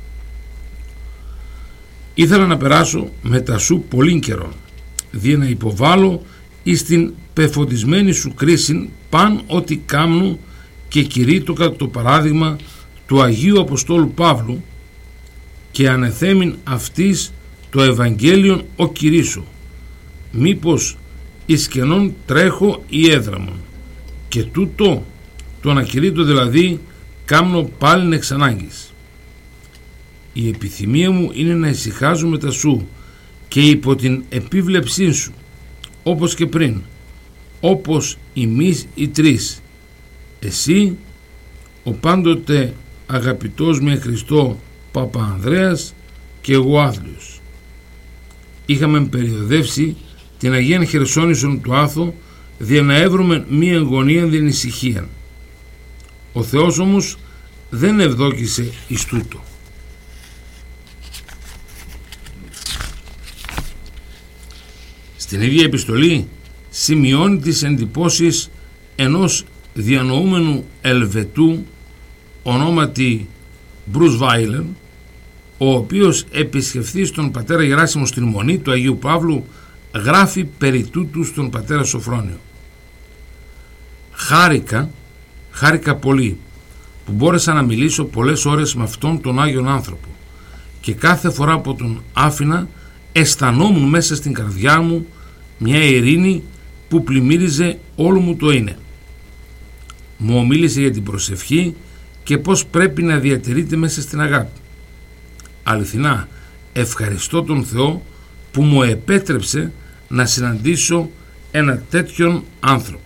Ήθελα να περάσω μετά σου πολλήν καιρόν, δι' να υποβάλλω εις την πεφωτισμένη σου κρίσιν παν ότι κάμνου και κηρύττω κατά το παράδειγμα του Αγίου Αποστόλου Παύλου, και ανεθέμην αυτής το Ευαγγέλιον ο κηρύσσω, μήπως εις κενόν τρέχω ή έδραμον, και τούτο το να κηρύττω δηλαδή κάμνω πάλιν εξ ανάγκης. Η επιθυμία μου είναι να ησυχάζω μετά σου και υπό την επίβλεψή σου, όπως και πριν, όπως εμείς οι τρεις, εσύ, ο πάντοτε αγαπητός με Χριστό Παπα-Ανδρέας και εγώ Άθλιος. Είχαμε περιοδεύσει την Αγίαν Χερσόνησον του Άθο δια να έβρουμε μία γωνία την ησυχία. Ο Θεός όμως δεν ευδόκησε εις τούτο. Στην ίδια επιστολή σημειώνει τις εντυπώσεις ενός διανοούμενου Ελβετού ονόματι Μπρους Βάιλερ, ο οποίος επισκεφθεί στον πατέρα Γεράσιμο στην Μονή του Αγίου Παύλου, γράφει περί τούτου στον πατέρα Σοφρόνιο: Χάρηκα πολύ που μπόρεσα να μιλήσω πολλές ώρες με αυτόν τον Άγιον άνθρωπο, και κάθε φορά που τον άφηνα αισθανόμουν μέσα στην καρδιά μου μια ειρήνη που πλημμύριζε όλο μου το είναι. Μου ομίλησε για την προσευχή και πως πρέπει να διατηρείται μέσα στην αγάπη. Αληθινά ευχαριστώ τον Θεό που μου επέτρεψε να συναντήσω ένα τέτοιον άνθρωπο.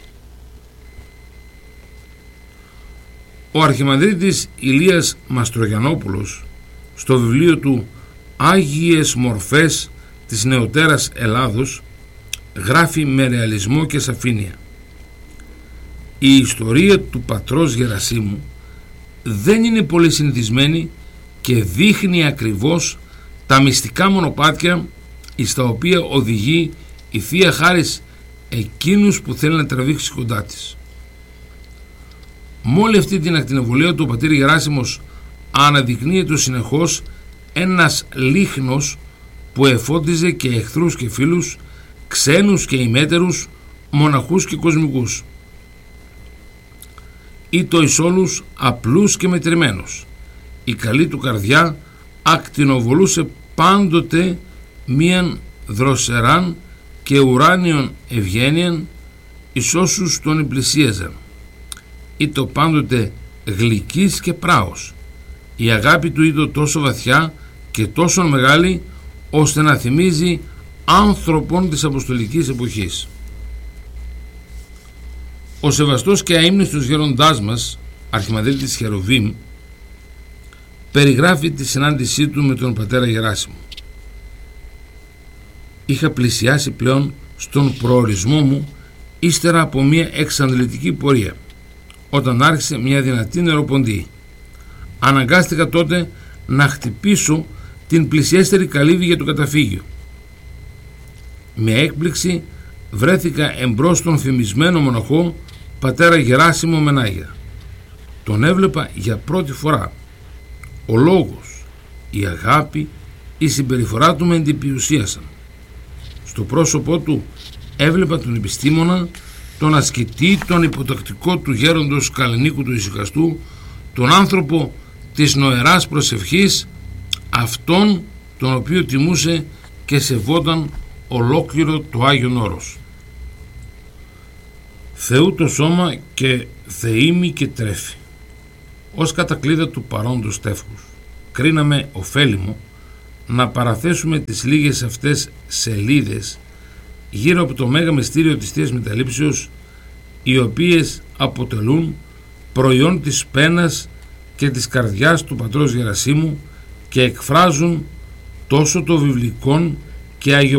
Ο Αρχιμανδρίτης Ηλίας Μαστρογιαννόπουλος στο βιβλίο του «Άγιες Μορφές της Νεωτέρας Ελλάδος» γράφει με ρεαλισμό και σαφήνεια: η ιστορία του πατρός Γερασίμου δεν είναι πολύ συνηθισμένη και δείχνει ακριβώς τα μυστικά μονοπάτια εις τα οποία οδηγεί η Θεία Χάρις εκείνους που θέλει να τραβήξει κοντά της. Με όλη αυτή την ακτινοβολία του ο πατήρ Γεράσιμος αναδεικνύεται συνεχώς ένας λίχνος που εφώτιζε και εχθρούς και φίλους, ξένους και ημέτερους, μοναχούς και κοσμικούς. Ήτο εις όλους απλούς και μετρημένος. Η καλή του καρδιά ακτινοβολούσε πάντοτε μίαν δροσεράν και ουράνιον ευγένειαν εις όσους τον πλησίαζαν. Ήτο πάντοτε γλυκής και πράος. Η αγάπη του ήτο τόσο βαθιά και τόσο μεγάλη, ώστε να θυμίζει άνθρωπον της αποστολικής εποχής. Ο σεβαστός και αείμνηστος γέροντάς μας, Αρχιμανδρίτης Χεροβίμ, περιγράφει τη συνάντησή του με τον πατέρα Γεράσιμο: είχα πλησιάσει πλέον στον προορισμό μου ύστερα από μια εξαντλητική πορεία, όταν άρχισε μια δυνατή νεροποντή. Αναγκάστηκα τότε να χτυπήσω την πλησιέστερη καλύβη για το καταφύγιο. Με έκπληξη βρέθηκα εμπρός στον φημισμένο μοναχό πατέρα Γεράσιμο Μενάγια. Τον έβλεπα για πρώτη φορά. Ο λόγος, η αγάπη, η συμπεριφορά του με εντυπωσίασαν. Στο πρόσωπό του έβλεπα τον επιστήμονα, τον ασκητή, τον υποτακτικό του γέροντος Καλενίκου του Ησυχαστού, τον άνθρωπο της νοεράς προσευχής, αυτόν τον οποίο τιμούσε και σεβόταν ολόκληρο το Άγιον Όρος. Θεού το σώμα και θεήμη και τρέφει. Ως κατακλείδα του παρόντος τεύχους, κρίναμε ωφέλιμο να παραθέσουμε τις λίγες αυτές σελίδες γύρω από το μέγα μυστήριο της Θείας Μεταλήψεως, οι οποίες αποτελούν προϊόν της πένας και της καρδιάς του πατρός Γερασίμου και εκφράζουν τόσο το βιβλικόν και